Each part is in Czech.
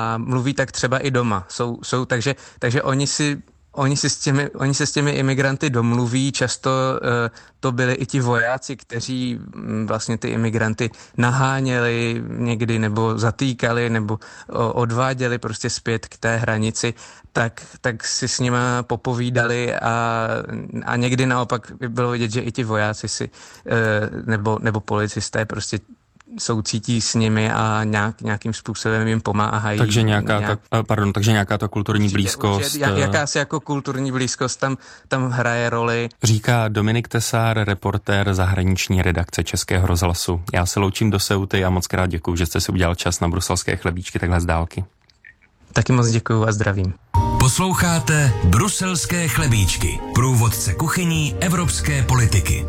a mluví tak třeba i doma. Takže oni se s těmi imigranty domluví, často to byli i ti vojáci, kteří vlastně ty imigranty naháněli někdy nebo zatýkali nebo odváděli prostě zpět k té hranici, tak si s nima popovídali a někdy naopak bylo vidět, že i ti vojáci si nebo policisté prostě soucítí s nimi a nějakým způsobem jim pomáhají. Takže nějaká ta kulturní blízkost. Jakási jako kulturní blízkost tam hraje roli. Říká Dominik Tesár, reportér zahraniční redakce Českého rozhlasu. Já se loučím do Ceuty a moc krát děkuju, že jste si udělal čas na bruselské chlebíčky takhle z dálky. Taky moc děkuju a zdravím. Posloucháte Bruselské chlebíčky, průvodce kuchyní evropské politiky.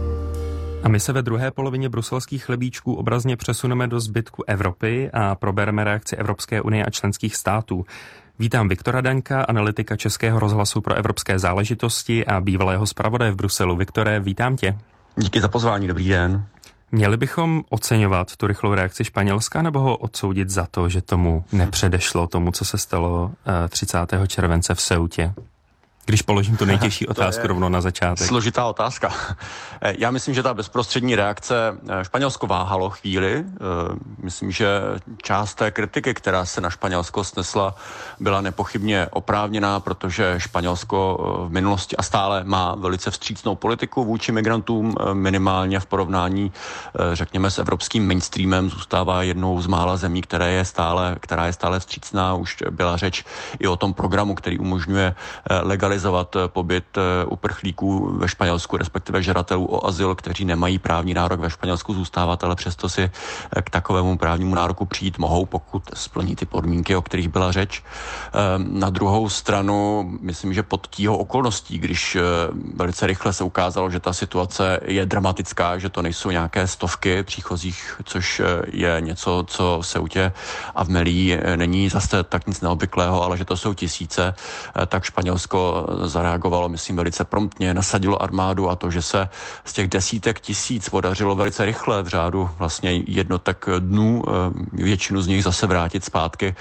A my se ve druhé polovině bruselských chlebíčků obrazně přesuneme do zbytku Evropy a probereme reakci Evropské unie a členských států. Vítám Viktora Daňka, analytika Českého rozhlasu pro evropské záležitosti a bývalého zpravodaje v Bruselu. Viktore, vítám tě. Díky za pozvání, dobrý den. Měli bychom oceňovat tu rychlou reakci Španělska nebo ho odsoudit za to, že tomu nepředešlo tomu, co se stalo 30. července v Ceutě? Když položím tu nejtěžší otázku rovnou na začátek. Složitá otázka. Já myslím, že ta bezprostřední reakce, Španělsko váhalo chvíli. Myslím, že část té kritiky, která se na Španělsko snesla, byla nepochybně oprávněná, protože Španělsko v minulosti a stále má velice vstřícnou politiku vůči migrantům, minimálně v porovnání, řekněme, s evropským mainstreamem. Zůstává jednou z mála zemí, která je stále vstřícná. Už byla řeč i o tom programu, který umožňuje legalizovat pobyt uprchlíků ve Španělsku, respektive žadatelů o azyl, kteří nemají právní nárok ve Španělsku zůstávat, ale přesto si k takovému právnímu nároku přijít mohou, pokud splní ty podmínky, o kterých byla řeč. Na druhou stranu, myslím, že pod tíhou okolností, když velice rychle se ukázalo, že ta situace je dramatická, že to nejsou nějaké stovky příchozích, což je něco, co v Ceutě a v Melilla není zase tak nic neobvyklého, ale že to jsou tisíce, tak Španělsko zareagovalo, myslím, velice promptně, nasadilo armádu a to, že se z těch desítek tisíc podařilo velice rychle v řádu vlastně jednotek dnů většinu z nich zase vrátit zpátky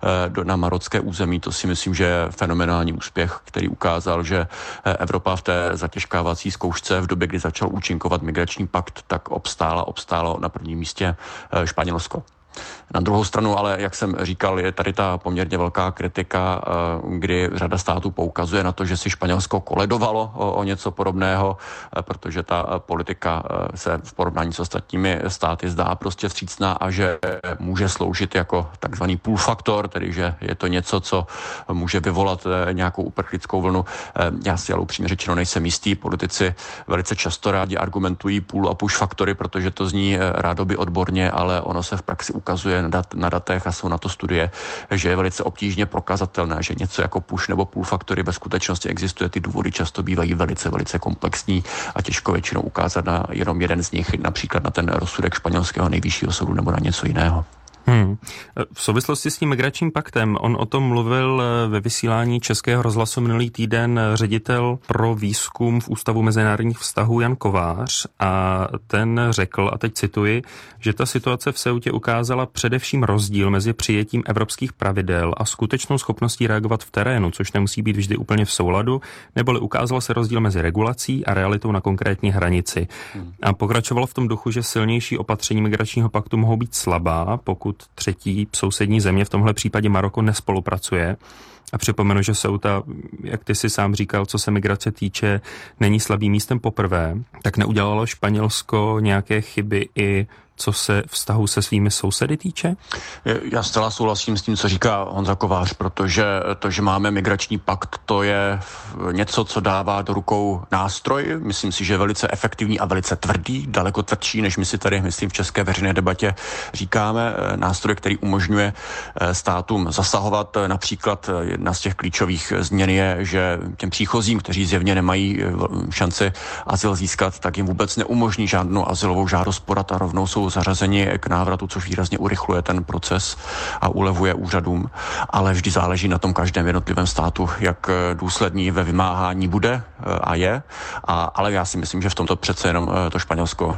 na marocké území. To si myslím, že je fenomenální úspěch, který ukázal, že Evropa v té zatěžkávací zkoušce v době, kdy začal účinkovat migrační pakt, tak obstálo na prvním místě Španělsko. Na druhou stranu, ale jak jsem říkal, je tady ta poměrně velká kritika, kdy řada států poukazuje na to, že si Španělsko koledovalo o něco podobného, protože ta politika se v porovnání s ostatními státy zdá prostě vstřícná a že může sloužit jako takzvaný pull faktor, tedy že je to něco, co může vyvolat nějakou uprchlickou vlnu. Já si ale upřímně řečeno nejsem jistý. Politici velice často rádi argumentují pull a push faktory, protože to zní rádoby odborně, ale ono se v praxi ukazuje na datech a jsou na to studie, že je velice obtížně prokazatelné, že něco jako push nebo pull faktory ve skutečnosti existuje. Ty důvody často bývají velice, velice komplexní a těžko většinou ukázat na jenom jeden z nich, například na ten rozsudek španělského nejvyššího soudu nebo na něco jiného. V souvislosti s tím migračním paktem, on o tom mluvil ve vysílání Českého rozhlasu minulý týden ředitel pro výzkum v Ústavu mezinárodních vztahů Jan Kovář a ten řekl, a teď cituji, že ta situace v Ceutě ukázala především rozdíl mezi přijetím evropských pravidel a skutečnou schopností reagovat v terénu, což nemusí být vždy úplně v souladu, neboli ukázal se rozdíl mezi regulací a realitou na konkrétní hranici. A pokračoval v tom duchu, že silnější opatření migračního paktu mohou být slabá, pokud třetí sousední země, v tomhle případě Maroko, nespolupracuje. A připomenu, že Ceuta, jak ty si sám říkal, co se migrace týče, není slabým místem poprvé, tak neudělalo Španělsko nějaké chyby i co se vztahu se svými sousedy týče? Já zcela souhlasím s tím, co říká Honza Kovář, protože to, že máme migrační pakt, to je něco, co dává do rukou nástroj. Myslím si, že je velice efektivní a velice tvrdý, daleko tvrdší, než my si tady, myslím, v české veřejné debatě říkáme. Nástroj, který umožňuje státům zasahovat. Například jedna z těch klíčových změn je, že těm příchozím, kteří zjevně nemají šanci azyl získat, tak jim vůbec neumožní žádnou azylovou žádost podat a rovnou jsou zařazeni k návratu, což výrazně urychluje ten proces a ulevuje úřadům. Ale vždy záleží na tom každém jednotlivém státu, jak důsledný ve vymáhání bude a je. Ale já si myslím, že v tomto přece jenom to Španělsko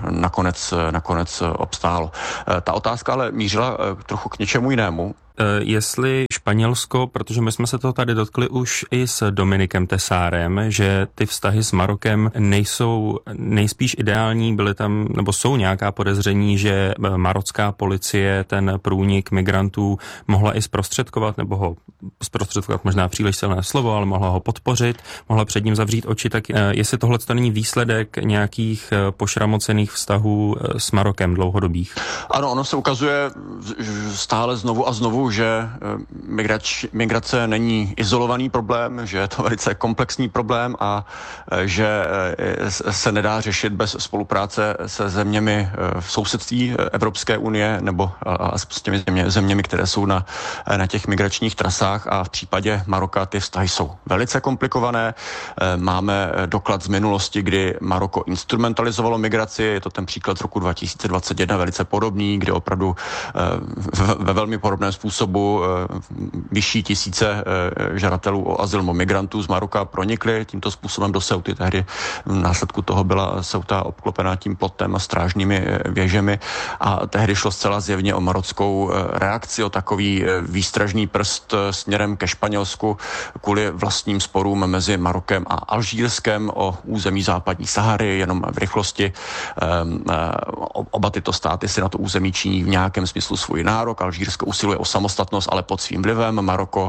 nakonec obstálo. Ta otázka ale mířila trochu k něčemu jinému. Jestli Španělsko, protože my jsme se toho tady dotkli už i s Dominikem Tesárem, že ty vztahy s Marokem nejsou nejspíš ideální, byly tam, nebo jsou nějaká podezření, že marocká policie ten průnik migrantů mohla i zprostředkovat, nebo ho zprostředkovat možná příliš silné slovo, ale mohla ho podpořit, mohla před ním zavřít oči, tak jestli tohle to není výsledek nějakých pošramocených vztahů s Marokem dlouhodobých. Ano, ono se ukazuje stále znovu a znovu, že migrace není izolovaný problém, že je to velice komplexní problém a že se nedá řešit bez spolupráce se zeměmi v sousedství Evropské unie nebo s těmi zeměmi, které jsou na těch migračních trasách, a v případě Maroka ty vztahy jsou velice komplikované. Máme doklad z minulosti, kdy Maroko instrumentalizovalo migraci, je to ten příklad z roku 2021 velice podobný, kde opravdu ve velmi podobném způsobu vyšší tisíce žadatelů o azyl migrantů z Maroka pronikly tímto způsobem do Ceuty. Tehdy v následku toho byla Ceuta obklopená tím plotem a strážnými věžemi a tehdy šlo zcela zjevně o marockou reakci, o takový výstražný prst směrem ke Španělsku kvůli vlastním sporům mezi Marokem a Alžírskem o území západní Sahary, jenom v rychlosti. Oba tyto státy si na to území činí v nějakém smyslu svůj nárok. Alžírsko usiluje o samostatnost, ale pod svým vlivem.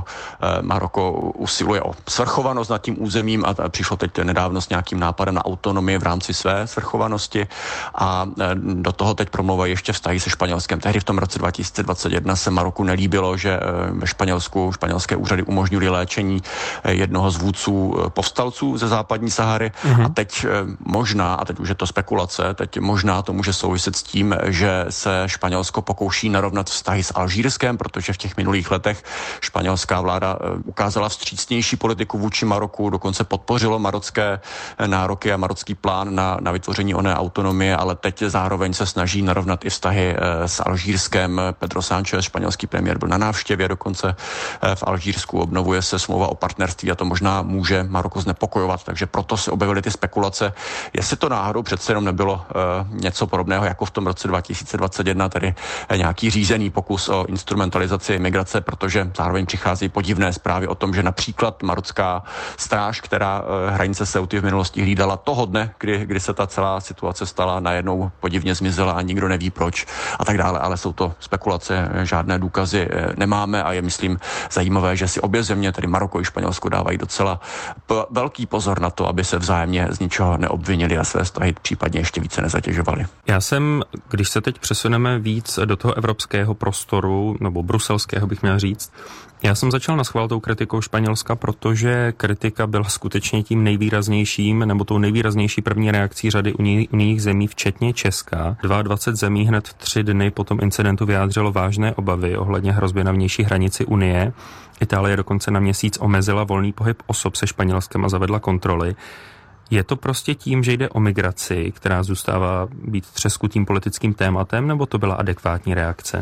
Maroko usiluje o svrchovanost nad tím územím a přišlo teď nedávno s nějakým nápadem na autonomii v rámci své svrchovanosti a do toho teď promlouvají ještě vztahy se Španělskem. Tehdy v tom roce 2021 se Maroku nelíbilo, že ve Španělsku španělské úřady umožnily léčení jednoho z vůdců povstalců ze západní Sahary. A teď možná, a teď už je to spekulace, teď možná to může souviset s tím, že se Španělsko pokouší narovnat vztahy s Alžírskem, protože v těch minulých letech španělská vláda ukázala vstřícnější politiku vůči Maroku, dokonce podpořilo marocké nároky a marocký plán na vytvoření oné autonomie, ale teď zároveň se snaží narovnat i vztahy s Alžírskem. Pedro Sánchez, španělský premiér, byl na návštěvě dokonce v Alžírsku, obnovuje se smlouva o partnerství a to možná může Maroko znepokojovat, takže proto se objevily ty spekulace, jestli to náhodou přece jenom nebylo něco podobného jako v tom roce 2021, tedy nějaký řízený pokus o instrumentalizaci migrace, protože zároveň přichází podivné zprávy o tom, že například marocká stráž, která hranice Ceuty v minulosti hlídala, toho dne, kdy se ta celá situace stala, najednou podivně zmizela a nikdo neví proč a tak dále, ale jsou to spekulace, žádné důkazy nemáme a je, myslím, zajímavé, že si obě země, tedy Maroko i Španělsko, dávají docela velký pozor na to, aby se vzájemně z ničeho neobvinili a své vztahy případně ještě více nezatěžovali. Když se teď přesuneme víc do toho evropského prostoru, nebo bruselského bych měl říct, já jsem začal naschvál tou kritikou Španělska, protože kritika byla skutečně tím nejvýraznějším, nebo tou nejvýraznější první reakcí řady unijních zemí, včetně Česka. 22 zemí hned 3 dny po tom incidentu vyjádřilo vážné obavy ohledně hrozby na vnější hranici Unie. Itálie dokonce na měsíc omezila volný pohyb osob se Španělskem a zavedla kontroly. Je to prostě tím, že jde o migraci, která zůstává být třeskutým politickým tématem, nebo to byla adekvátní reakce?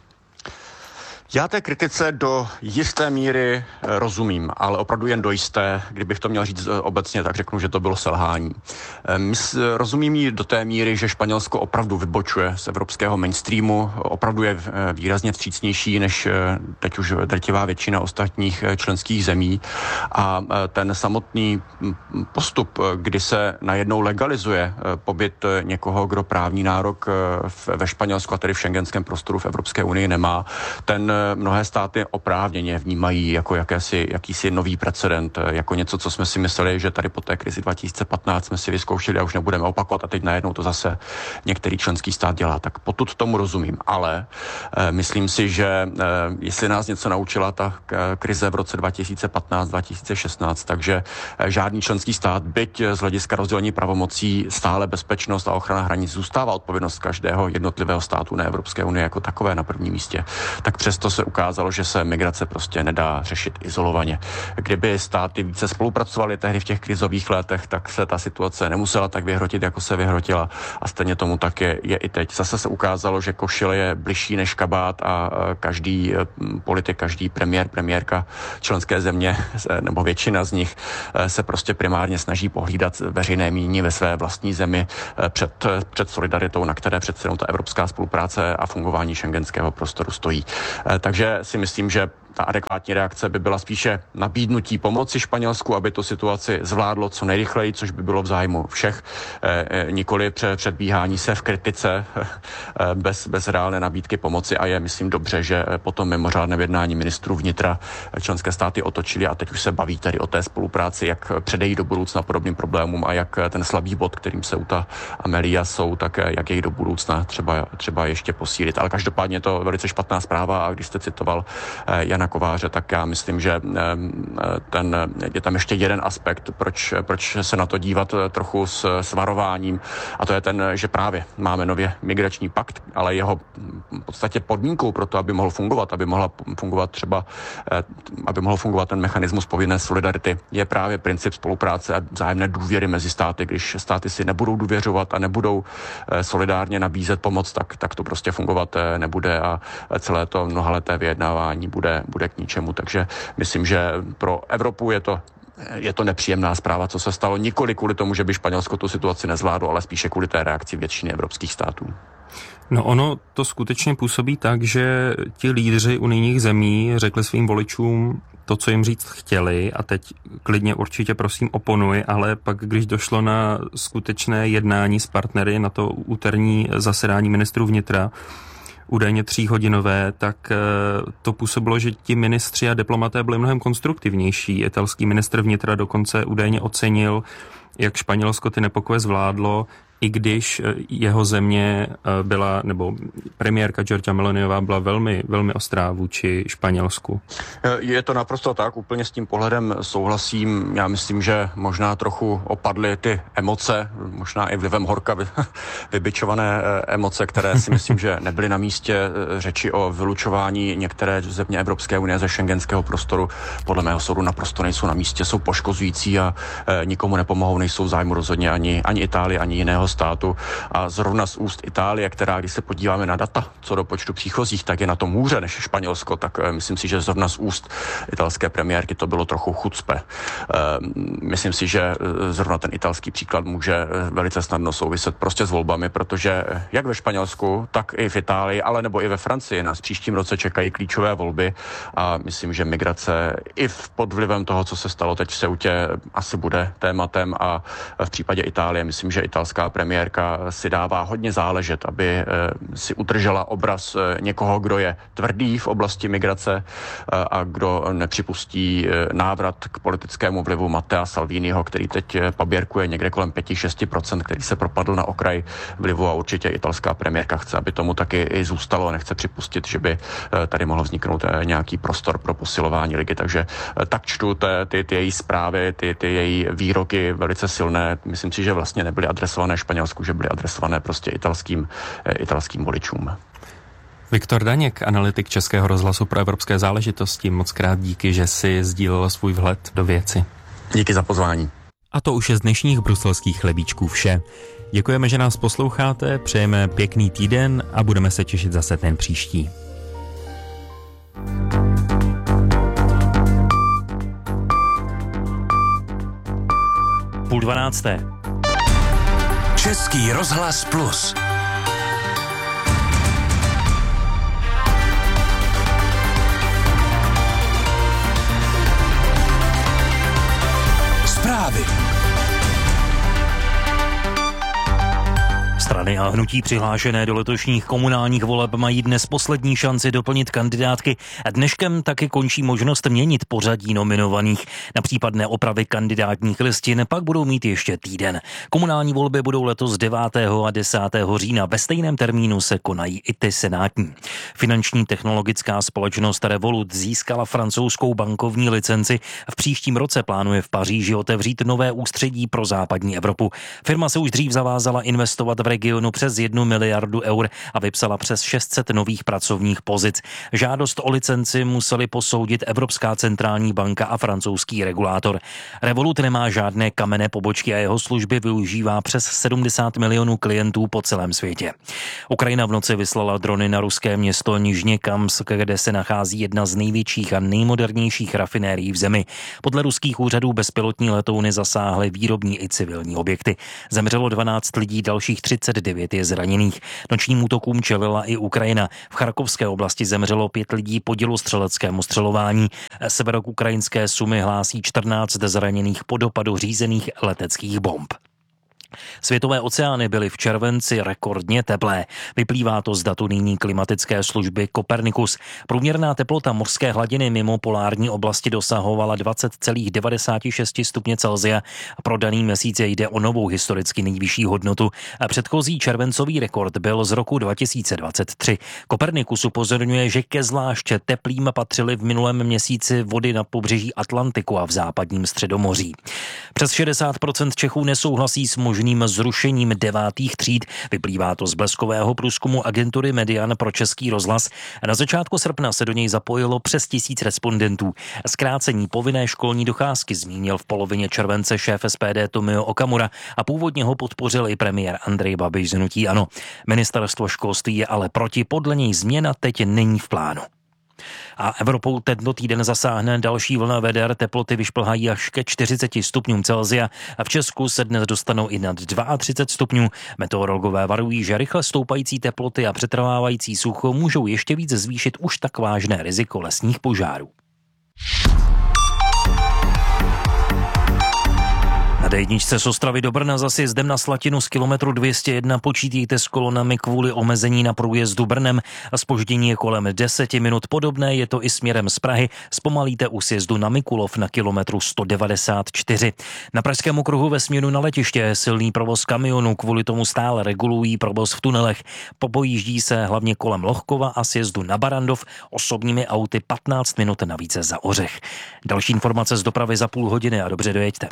Já té kritice do jisté míry rozumím, ale opravdu jen do jisté. Kdybych to měl říct obecně, tak řeknu, že to bylo selhání. Rozumím jí do té míry, že Španělsko opravdu vybočuje z evropského mainstreamu, opravdu je výrazně vstřícnější než teď už drtivá většina ostatních členských zemí. A ten samotný postup, kdy se najednou legalizuje pobyt někoho, kdo právní nárok ve Španělsku, a tedy v schengenském prostoru v Evropské unii nemá, ten mnohé státy oprávněně vnímají jako jakýsi nový precedent, jako něco, co jsme si mysleli, že tady po té krizi 2015 jsme si vyzkoušeli a už nebudeme opakovat a teď najednou to zase některý členský stát dělá. Tak potud tomu rozumím, ale myslím si, že jestli nás něco naučila ta krize v roce 2015-2016, takže žádný členský stát, byť z hlediska rozdělení pravomocí stále bezpečnost a ochrana hranic zůstává odpovědnost každého jednotlivého státu, ne Evropské unie jako takové na prvním místě, tak přesto se ukázalo, že se migrace prostě nedá řešit izolovaně. Kdyby státy více spolupracovaly tehdy v těch krizových letech, tak se ta situace nemusela tak vyhrotit, jako se vyhrotila a stejně tomu tak je i teď. Zase se ukázalo, že košile je bližší než kabát a každý politik, každý premiérka členské země, nebo většina z nich se prostě primárně snaží pohlídat veřejné mínění ve své vlastní zemi před solidaritou, na které přece jenom ta evropská spolupráce a fungování schengenského prostoru stojí. Takže si myslím, že ta adekvátní reakce by byla spíše nabídnutí pomoci Španělsku, aby tu situaci zvládlo co nejrychleji, což by bylo v zájmu všech, nikoli předbíhání se v kritice bez reálné nabídky pomoci a je, myslím, dobře, že potom mimořádné jednání ministrů vnitra členské státy otočili a teď už se baví tady o té spolupráci, jak předejít do budoucna podobným problémům a jak ten slabý bod, kterým se Ceuta a Melilla jsou, tak jak jej do budoucna třeba ještě posílit. Ale každopádně je to velice špatná zpráva a když jste citoval Jana Kováře, tak já myslím, že je tam ještě jeden aspekt, proč se na to dívat trochu s varováním, a to je ten, že právě máme nově migrační pakt, ale jeho v podstatě podmínkou pro to, aby mohl fungovat, aby mohl fungovat ten mechanismus povinné solidarity, je právě princip spolupráce a vzájemné důvěry mezi státy. Když státy si nebudou důvěřovat a nebudou solidárně nabízet pomoc, tak to prostě fungovat nebude a celé to mnohaleté vyjednávání bude k ničemu. Takže myslím, že pro Evropu je to nepříjemná zpráva, co se stalo. Nikoli kvůli tomu, že by Španělsko tu situaci nezvládlo, ale spíše kvůli té reakci většiny evropských států. No ono to skutečně působí tak, že ti lídři unijních zemí řekli svým voličům to, co jim říct chtěli, a teď klidně určitě prosím oponuj, ale pak, když došlo na skutečné jednání s partnery, na to úterní zasedání ministrů vnitra, údajně 3hodinové, tak to působilo, že ti ministři a diplomaté byli mnohem konstruktivnější. Italský ministr vnitra dokonce údajně ocenil, jak Španělsko ty nepokoje zvládlo, i když jeho země byla, nebo premiérka Giorgia Meloniová byla velmi, velmi ostrá vůči Španělsku. Je to naprosto tak, úplně s tím pohledem souhlasím. Já myslím, že možná trochu opadly ty emoce, možná i vlivem horka vybičované emoce, které si myslím, že nebyly na místě. Řeči o vylučování některé země Evropské unie ze schengenského prostoru podle mého soudu naprosto nejsou na místě, jsou poškozující a nikomu nepomohou, nejsou v zájmu rozhodně ani Itálie, ani jiného státu. A zrovna z úst Itálie, která, když se podíváme na data co do počtu příchozích, tak je na tom hůře než Španělsko, tak myslím si, že zrovna z úst italské premiérky to bylo trochu chucpe. Myslím si, že zrovna ten italský příklad může velice snadno souviset prostě s volbami, protože jak ve Španělsku, tak i v Itálii, ale nebo i ve Francii nás příštím roce čekají klíčové volby a myslím, že migrace i pod vlivem toho, co se stalo teď v Ceutě, asi bude tématem a v případě Itálie myslím, že italská premiérka si dává hodně záležet, aby si udržela obraz někoho, kdo je tvrdý v oblasti migrace a kdo nepřipustí návrat k politickému vlivu Mattea Salviniho, který teď paběrkuje někde kolem 5-6%, který se propadl na okraj vlivu a určitě italská premiérka chce, aby tomu taky i zůstalo. Nechce připustit, že by tady mohl vzniknout nějaký prostor pro posilování ligy. Takže tak čtu ty její zprávy, ty její výroky velice silné. Myslím si, že vlastně nebyly adresované Španělsku, že byly adresované prostě italským voličům. Viktor Daněk, analytik Českého rozhlasu pro evropské záležitosti, moc krát díky, že si sdílel svůj vhled do věci. Díky za pozvání. A to už je z dnešních bruselských chlebíčků vše. Děkujeme, že nás posloucháte, přejeme pěkný týden a budeme se těšit zase ten příští. Půl 12. Český rozhlas Plus. Zprávy. Strany a hnutí přihlášené do letošních komunálních voleb mají dnes poslední šanci doplnit kandidátky a dneškem taky končí možnost měnit pořadí nominovaných. Na případné opravy kandidátních listin pak budou mít ještě týden. Komunální volby budou letos 9. a 10. října. Ve stejném termínu se konají i ty senátní. Finanční technologická společnost Revolut získala francouzskou bankovní licenci. V příštím roce plánuje v Paříži otevřít nové ústředí pro západní Evropu. Firma se už dřív zavázala investovat v regionu přes 1 miliardu eur a vypsala přes 600 nových pracovních pozic. Žádost o licenci museli posoudit Evropská centrální banka a francouzský regulátor. Revolut nemá žádné kamenné pobočky a jeho služby využívá přes 70 milionů klientů po celém světě. Ukrajina v noci vyslala drony na ruské město Nižněkamsk, kde se nachází jedna z největších a nejmodernějších rafinérií v zemi. Podle ruských úřadů bezpilotní letouny zasáhly výrobní i civilní objekty. Zemřelo 12 lidí, dalších 39 39 je zraněných. Nočním útokům čelila i Ukrajina. V Charkovské oblasti zemřelo 5 lidí po dělostřeleckému střelování. Severoukrajinské Sumy hlásí 14 zraněných po dopadu řízených leteckých bomb. Světové oceány byly v červenci rekordně teplé. Vyplývá to z datu nyní klimatické služby Copernicus. Průměrná teplota mořské hladiny mimo polární oblasti dosahovala 20,96 stupně Celsia. Pro daný měsíc jde o novou historicky nejvyšší hodnotu. Předchozí červencový rekord byl z roku 2023. Copernicus upozorňuje, že ke zvláště teplým patřily v minulém měsíci vody na pobřeží Atlantiku a v západním Středomoří. Přes 60% Čechů nesouhlasí s možným zrušením 9. tříd. Vyplývá to z bleskového průzkumu agentury Median pro Český rozhlas. Na začátku srpna se do něj zapojilo přes 1000 respondentů. Zkrácení povinné školní docházky zmínil v polovině července šéf SPD Tomio Okamura a původně ho podpořil i premiér Andrej Babiš z hnutí ANO. Ministerstvo školství je ale proti, podle něj změna teď není v plánu. A Evropou tento týden zasáhne další vlna veder, teploty vyšplhají až ke 40 stupňům Celsia a v Česku se dnes dostanou i nad 32 stupňů. Meteorologové varují, že rychle stoupající teploty a přetrvávající sucho můžou ještě víc zvýšit už tak vážné riziko lesních požárů. Na D1 z Ostravy do Brna za sjezdem na Slatinu z kilometru 201 počítejte s kolonami kvůli omezení na průjezdu Brnem a zpoždění je kolem 10 minut. Podobné je to i směrem z Prahy. Zpomalíte u sjezdu na Mikulov na kilometru 194. Na pražském okruhu ve směru na letiště je silný provoz kamionů, kvůli tomu stále regulují provoz v tunelech. Popojíždí se hlavně kolem Lohkova a sjezdu na Barandov osobními auty 15 minut navíc za Ořech. Další informace z dopravy za půl hodiny a dobře dojeďte.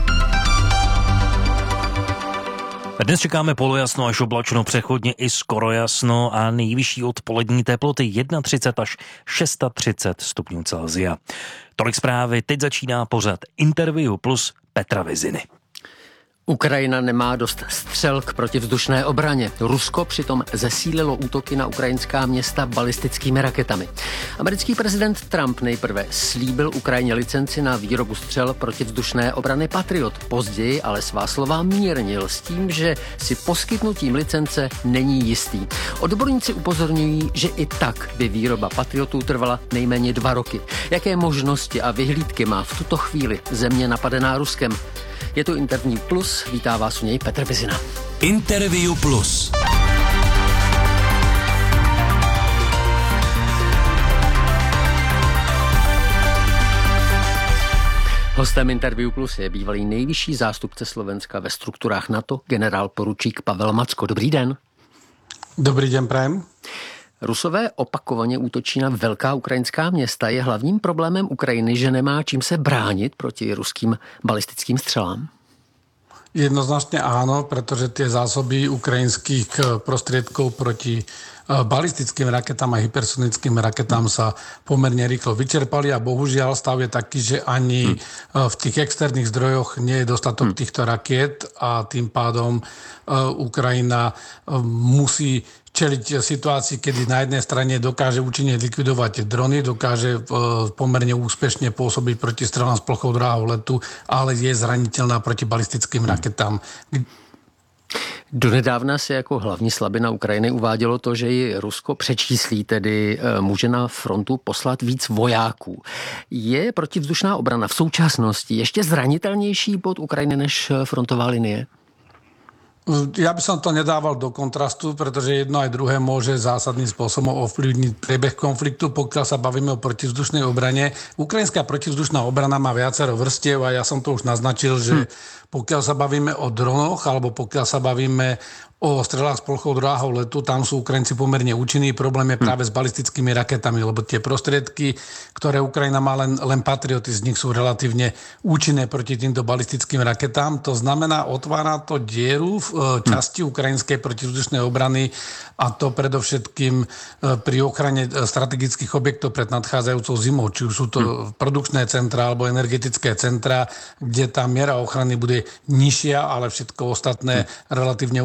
Dnes čekáme polojasno až oblačno, přechodně i skoro jasno a nejvyšší odpolední teploty 31 až 630 stupňů Celsia. Tolik zprávy, teď začíná pořad Interview plus Petra Viziny. Ukrajina nemá dost střel k protivzdušné obraně. Rusko přitom zesílilo útoky na ukrajinská města balistickými raketami. Americký prezident Trump nejprve slíbil Ukrajině licenci na výrobu střel protivzdušné obrany Patriot. Později ale svá slova mírnil s tím, že si poskytnutím licence není jistý. Odborníci upozorňují, že i tak by výroba Patriotů trvala nejméně 2 roky. Jaké možnosti a vyhlídky má v tuto chvíli země napadená Ruskem? Je to Interview Plus, vítá vás u něj Petr Vizina. Interview Plus. Hostem Interview Plus je bývalý nejvyšší zástupce Slovenska ve strukturách NATO, generál poručík Pavel Macko. Dobrý den. Dobrý den, prajem. Rusové opakovaně útočí na velká ukrajinská města. Je hlavním problémem Ukrajiny, že nemá čím se bránit proti ruským balistickým střelám? Jednoznačne áno, pretože tie zásoby ukrajinských prostriedkov proti balistickým raketám a hypersonickým raketám sa pomerne rýchlo vyčerpali a bohužiaľ stav je taký, že ani v tých externých zdrojoch nie je dostatok týchto rakiet a tým pádom Ukrajina musí čeliť situácii, kedy na jednej strane dokáže účinne likvidovať drony, dokáže pomerne úspešne pôsobiť proti strelám s plochou dráhou letu, ale je zraniteľná proti balistickým raketám. Donedávna se jako hlavní slabina Ukrajiny uvádělo to, že ji Rusko přečíslí, tedy může na frontu poslat víc vojáků. Je protivzdušná obrana v současnosti ještě zranitelnější pod Ukrajiny než frontová linie? Ja by som to nedával do kontrastu, pretože jedno aj druhé môže zásadným spôsobom ovplyvniť priebeh konfliktu, pokiaľ sa bavíme o protivzdušnej obrane. Ukrajinská protivzdušná obrana má viacero vrstiev a ja som to už naznačil, že pokiaľ sa bavíme o dronoch alebo pokiaľ sa bavíme o strelách s plochou dráhou letu, tam sú Ukrajinci pomerne účinní. Problém je práve s balistickými raketami, lebo tie prostriedky, ktoré Ukrajina má, len Patrioty z nich sú relatívne účinné proti týmto balistickým raketám. To znamená, otvára to dieru v časti ukrajinskej protivzdušnej obrany a to predovšetkým pri ochrane strategických objektov pred nadchádzajúcou zimou. Či už sú to produkčné centra alebo energetické centra, kde tá miera ochrany bude nižšia, ale všetko ostatné relatívne Ukrajina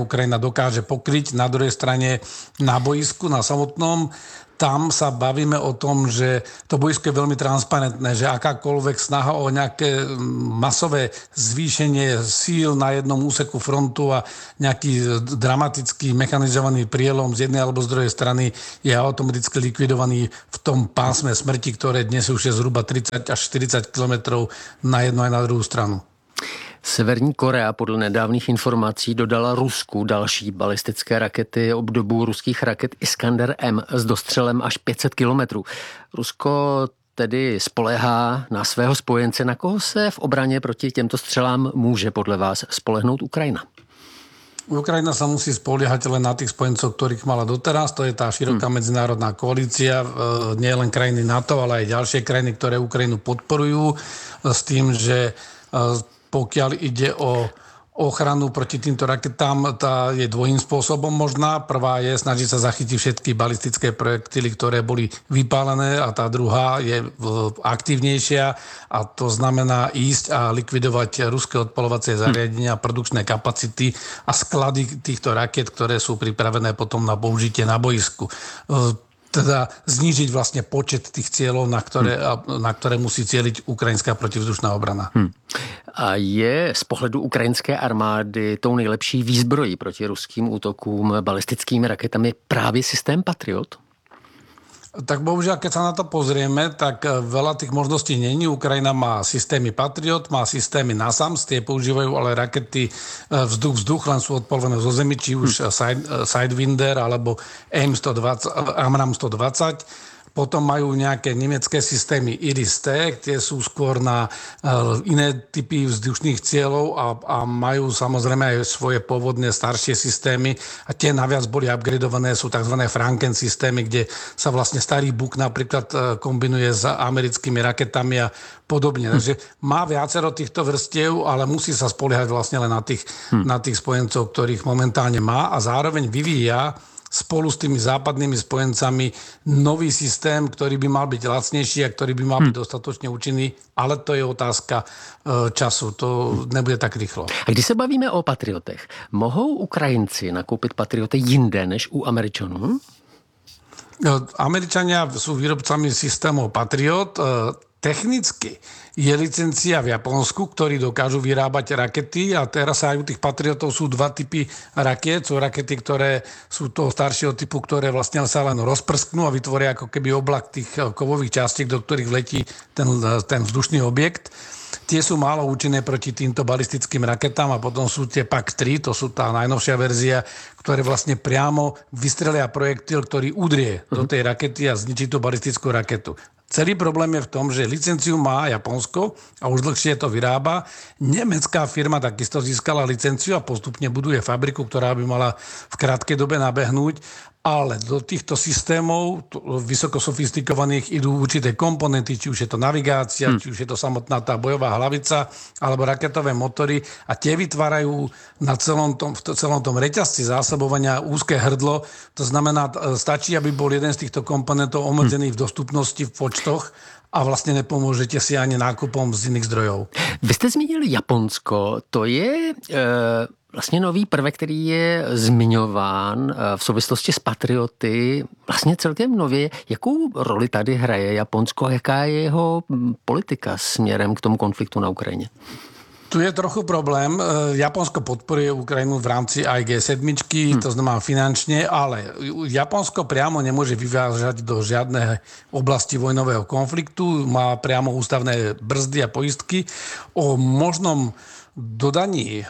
dokáže pokryť. Na druhej strane na boisku, na samotnom, tam sa bavíme o tom, že to boisko je veľmi transparentné, že akákoľvek snaha o nejaké masové zvýšenie síl na jednom úseku frontu a nejaký dramatický mechanizovaný prielom z jednej alebo z druhej strany je automaticky likvidovaný v tom pásme smrti, ktoré dnes už je zhruba 30 až 40 kilometrov na jednu aj na druhú stranu. Severní Korea podle nedávných informací dodala Rusku další balistické rakety obdobu ruských raket Iskander-M s dostřelem až 500 kilometrů. Rusko tedy spoléhá na svého spojence. Na koho se v obraně proti těmto střelám může podle vás spolehnout Ukrajina? Ukrajina sa musí spoliehať len na tých spojencov, ktorých mala doteraz. To je tá široká medzinárodná koalícia, nie len krajiny NATO, ale aj ďalšie krajiny, ktoré Ukrajinu podporujú s tým, že pokiaľ ide o ochranu proti týmto raketám, tá je dvojím spôsobom možná. Prvá je snažiť sa zachytiť všetky balistické projektily, ktoré boli vypálené, a tá druhá je aktívnejšia, a to znamená ísť a likvidovať ruské odpaľovacie zariadenia, produkčné kapacity a sklady týchto raket, ktoré sú pripravené potom na použitie na boisku. Teda znížiť vlastne počet tých cieľov, na ktoré musí cieliť ukrajinská protivzdušná obrana. A je z pohledu ukrajinské armády tou nejlepší výzbrojí proti ruským útokům balistickými raketami právě systém Patriot? Tak bohužiaľ, keď sa na to pozrieme, tak veľa tých možností není. Ukrajina má systémy Patriot, má systémy NASAMS, tie používajú ale rakety vzduch-vzduch, len sú odpolené zo zemi, či už Sidewinder alebo AMRAAM 120. Potom majú nejaké nemecké systémy IRIS-T, tie sú skôr na iné typy vzdušných cieľov a majú samozrejme aj svoje pôvodné staršie systémy a tie naviac boli upgradované, sú tzv. Franken systémy, kde sa vlastne starý Buk napríklad kombinuje s americkými raketami a podobne. Takže má viacero týchto vrstiev, ale musí sa spoliehať vlastne len na tých spojencov, ktorých momentálne má, a zároveň vyvíja spolu s tými západnými spojencami nový systém, ktorý by mal byť lacnejší a ktorý by mal byť dostatočne účinný, ale to je otázka času, to nebude tak rýchlo. A když se bavíme o patriotech, mohou Ukrajinci nakoupit patrioty jinde než u Američanů? Američania sú výrobcami systémov Patriot. Technicky je licencia v Japonsku, ktorí dokážu vyrábať rakety, a teraz aj u tých Patriotov sú dva typy raket. Sú rakety, ktoré sú toho staršieho typu, ktoré vlastne sa len rozprsknú a vytvoria ako keby oblak tých kovových častiek, do ktorých letí ten vzdušný objekt. Tie sú málo účinné proti týmto balistickým raketám, a potom sú tie PAC-3, to sú tá najnovšia verzia, ktoré vlastne priamo vystrelia projektil, ktorý udrie do tej rakety a zničí tú balistickú raketu. Celý problém je v tom, že licenciu má Japonsko a už dlhšie to vyrába. Nemecká firma takisto získala licenciu a postupne buduje fabriku, ktorá by mala v krátkej dobe nabehnúť. Ale do týchto systémov vysoko sofistikovaných idú určité komponenty, či už je to navigácia, či už je to samotná tá bojová hlavica alebo raketové motory, a tie vytvárajú v celom tom reťazci zásobovania úzke hrdlo. To znamená, stačí, aby bol jeden z týchto komponentov obmedzený v dostupnosti v počtoch a vlastne nepomôžete si ani nákupom z iných zdrojov. Vy ste zmínili Japonsko. To je vlastně nový prvek, který je zmiňován v souvislosti s patrioty vlastně celkem nově. Jakou roli tady hraje Japonsko a jaká je jeho politika směrem k tomu konfliktu na Ukrajině? Tu je trochu problém. Japonsko podporuje Ukrajinu v rámci aj G7, to znamená finančne, ale Japonsko priamo nemôže vyvážať do žiadnej oblasti vojnového konfliktu, má priamo ústavné brzdy a poistky. O možnom dodaní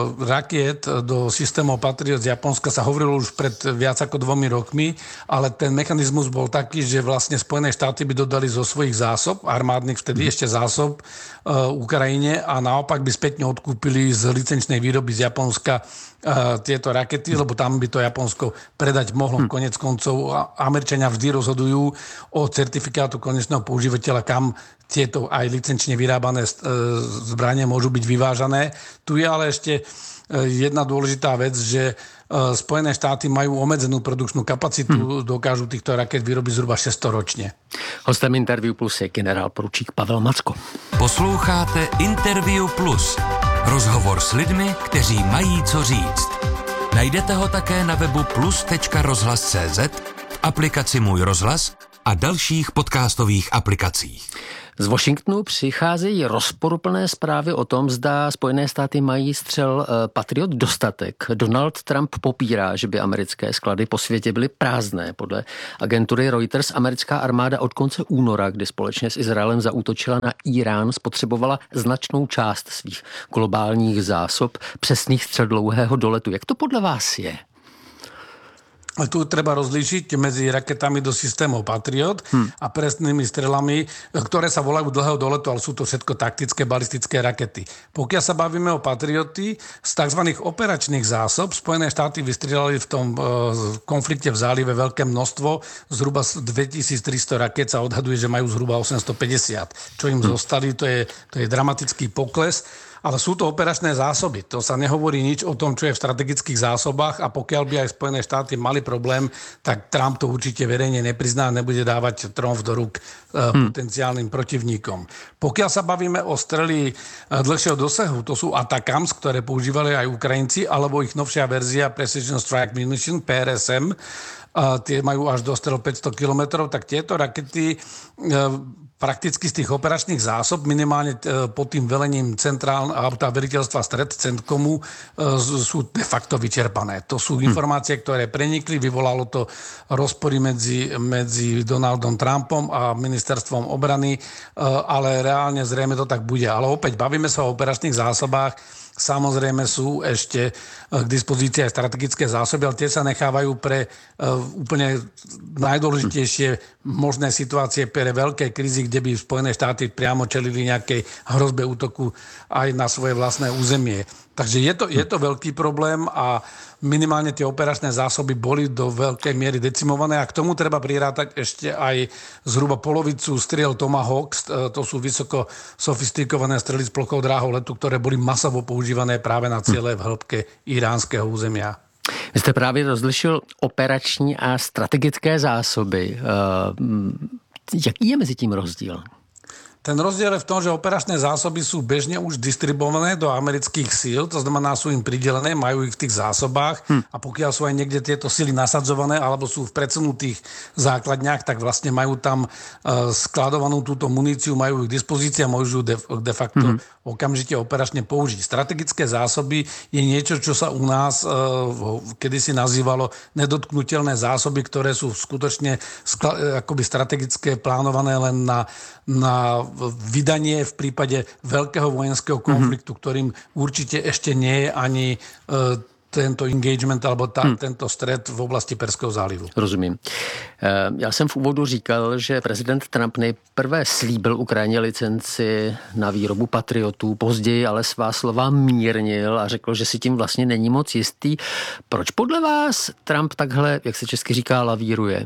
rakiet do systémov Patriot z Japonska sa hovorilo už pred viac ako 2 rokmi, ale ten mechanizmus bol taký, že vlastne Spojené štáty by dodali zo svojich zásob, armádnych vtedy ešte zásob Ukrajine, a naopak by spätne odkúpili z licenčnej výroby z Japonska tieto rakety, lebo tam by to Japonsko predať mohlo. Konec koncov Američania vždy rozhodujú o certifikátu konečného používateľa, kam tieto aj licenčne vyrábané zbranie môžu byť vyvážané. Tu je ale ešte jedna dôležitá vec, že Spojené štáty majú obmedzenú produkčnú kapacitu, dokážu týchto raket vyrobiť zhruba 600 ročne. Hostem Interview Plus je generál poručík Pavel Macko. Posloucháte Interview Plus. Rozhovor s lidmi, kteří mají co říct. Najdete ho také na webu plus.rozhlas.cz, v aplikaci Můj rozhlas a dalších podcastových aplikacích. Z Washingtonu přicházejí rozporuplné zprávy o tom, zda Spojené státy mají střel Patriot dostatek. Donald Trump popírá, že by americké sklady po světě byly prázdné. Podle agentury Reuters americká armáda od konce února, kdy společně s Izraelem zaútočila na Irán, spotřebovala značnou část svých globálních zásob přesných střel dlouhého doletu. Jak to podle vás je? Tu treba rozlíšiť medzi raketami do systémov Patriot a presnými strelami, ktoré sa volajú dlhého doletu, ale sú to všetko taktické balistické rakety. Pokiaľ sa bavíme o Patrioty, z tzv. Operačných zásob Spojené štáty vystrelali v tom konflikte v zálive veľké množstvo, zhruba 2300 raket sa odhaduje, že majú zhruba 850. Čo im zostali, to je dramatický pokles. Ale sú to operačné zásoby. To sa nehovorí nič o tom, čo je v strategických zásobách a pokiaľ by aj Spojené štáty mali problém, tak Trump to určite verejne neprizná a nebude dávať tromf do rúk potenciálnym protivníkom. Pokiaľ sa bavíme o strely dlhšieho dosahu, to sú ATACMS, ktoré používali aj Ukrajinci, alebo ich novšia verzia Precision Strike Munition, PRSM, tie majú až do strel 500 km, tak tieto rakety prakticky z tých operačných zásob, minimálne pod tým velením veliteľstva Stred Centkomu, sú de facto vyčerpané. To sú informácie, ktoré prenikli, vyvolalo to rozpory medzi Donaldom Trumpom a ministerstvom obrany, ale reálne zrejme to tak bude. Ale opäť bavíme sa o operačných zásobách. Samozrejme sú ešte k dispozícii aj strategické zásoby, ale tie sa nechávajú pre úplne najdôležitejšie možné situácie pre veľké krízy, kde by Spojené štáty priamo čelili nejakej hrozbe útoku aj na svoje vlastné územie. Takže je to veľký problém a minimálne tie operačné zásoby boli do veľkej miery decimované a k tomu treba prirátať ešte aj zhruba polovicu striel Tomahawk, to sú vysoko sofistikované strely s plochou dráhou letu, ktoré boli masovo používané práve na ciele v hĺbke iránskeho územia. Vy jste právě rozlišil operační a strategické zásoby. Jaký je mezi tím rozdíl? Ten rozdiel je v tom, že operačné zásoby sú bežne už distribuované do amerických síl, to znamená, sú im pridelené, majú ich v tých zásobách a pokiaľ sú aj niekde tieto sily nasadzované alebo sú v predsunutých základniach, tak vlastne majú tam skladovanú túto muníciu, majú ich k dispozícii a môžu de facto okamžite operačne použiť. Strategické zásoby je niečo, čo sa u nás kedysi nazývalo nedotknutelné zásoby, ktoré sú skutočne akoby strategické, plánované len na vydanie v prípade veľkého vojenského konfliktu, ktorým určite ešte nie je ani tento engagement alebo tento střet v oblasti Perského zálivu. Rozumím. Já jsem v úvodu říkal, že prezident Trump nejprve slíbil Ukrajině licenci na výrobu Patriotů, později ale svá slova mírnil a řekl, že si tím vlastně není moc jistý. Proč podle vás Trump takhle, jak se česky říká, lavíruje?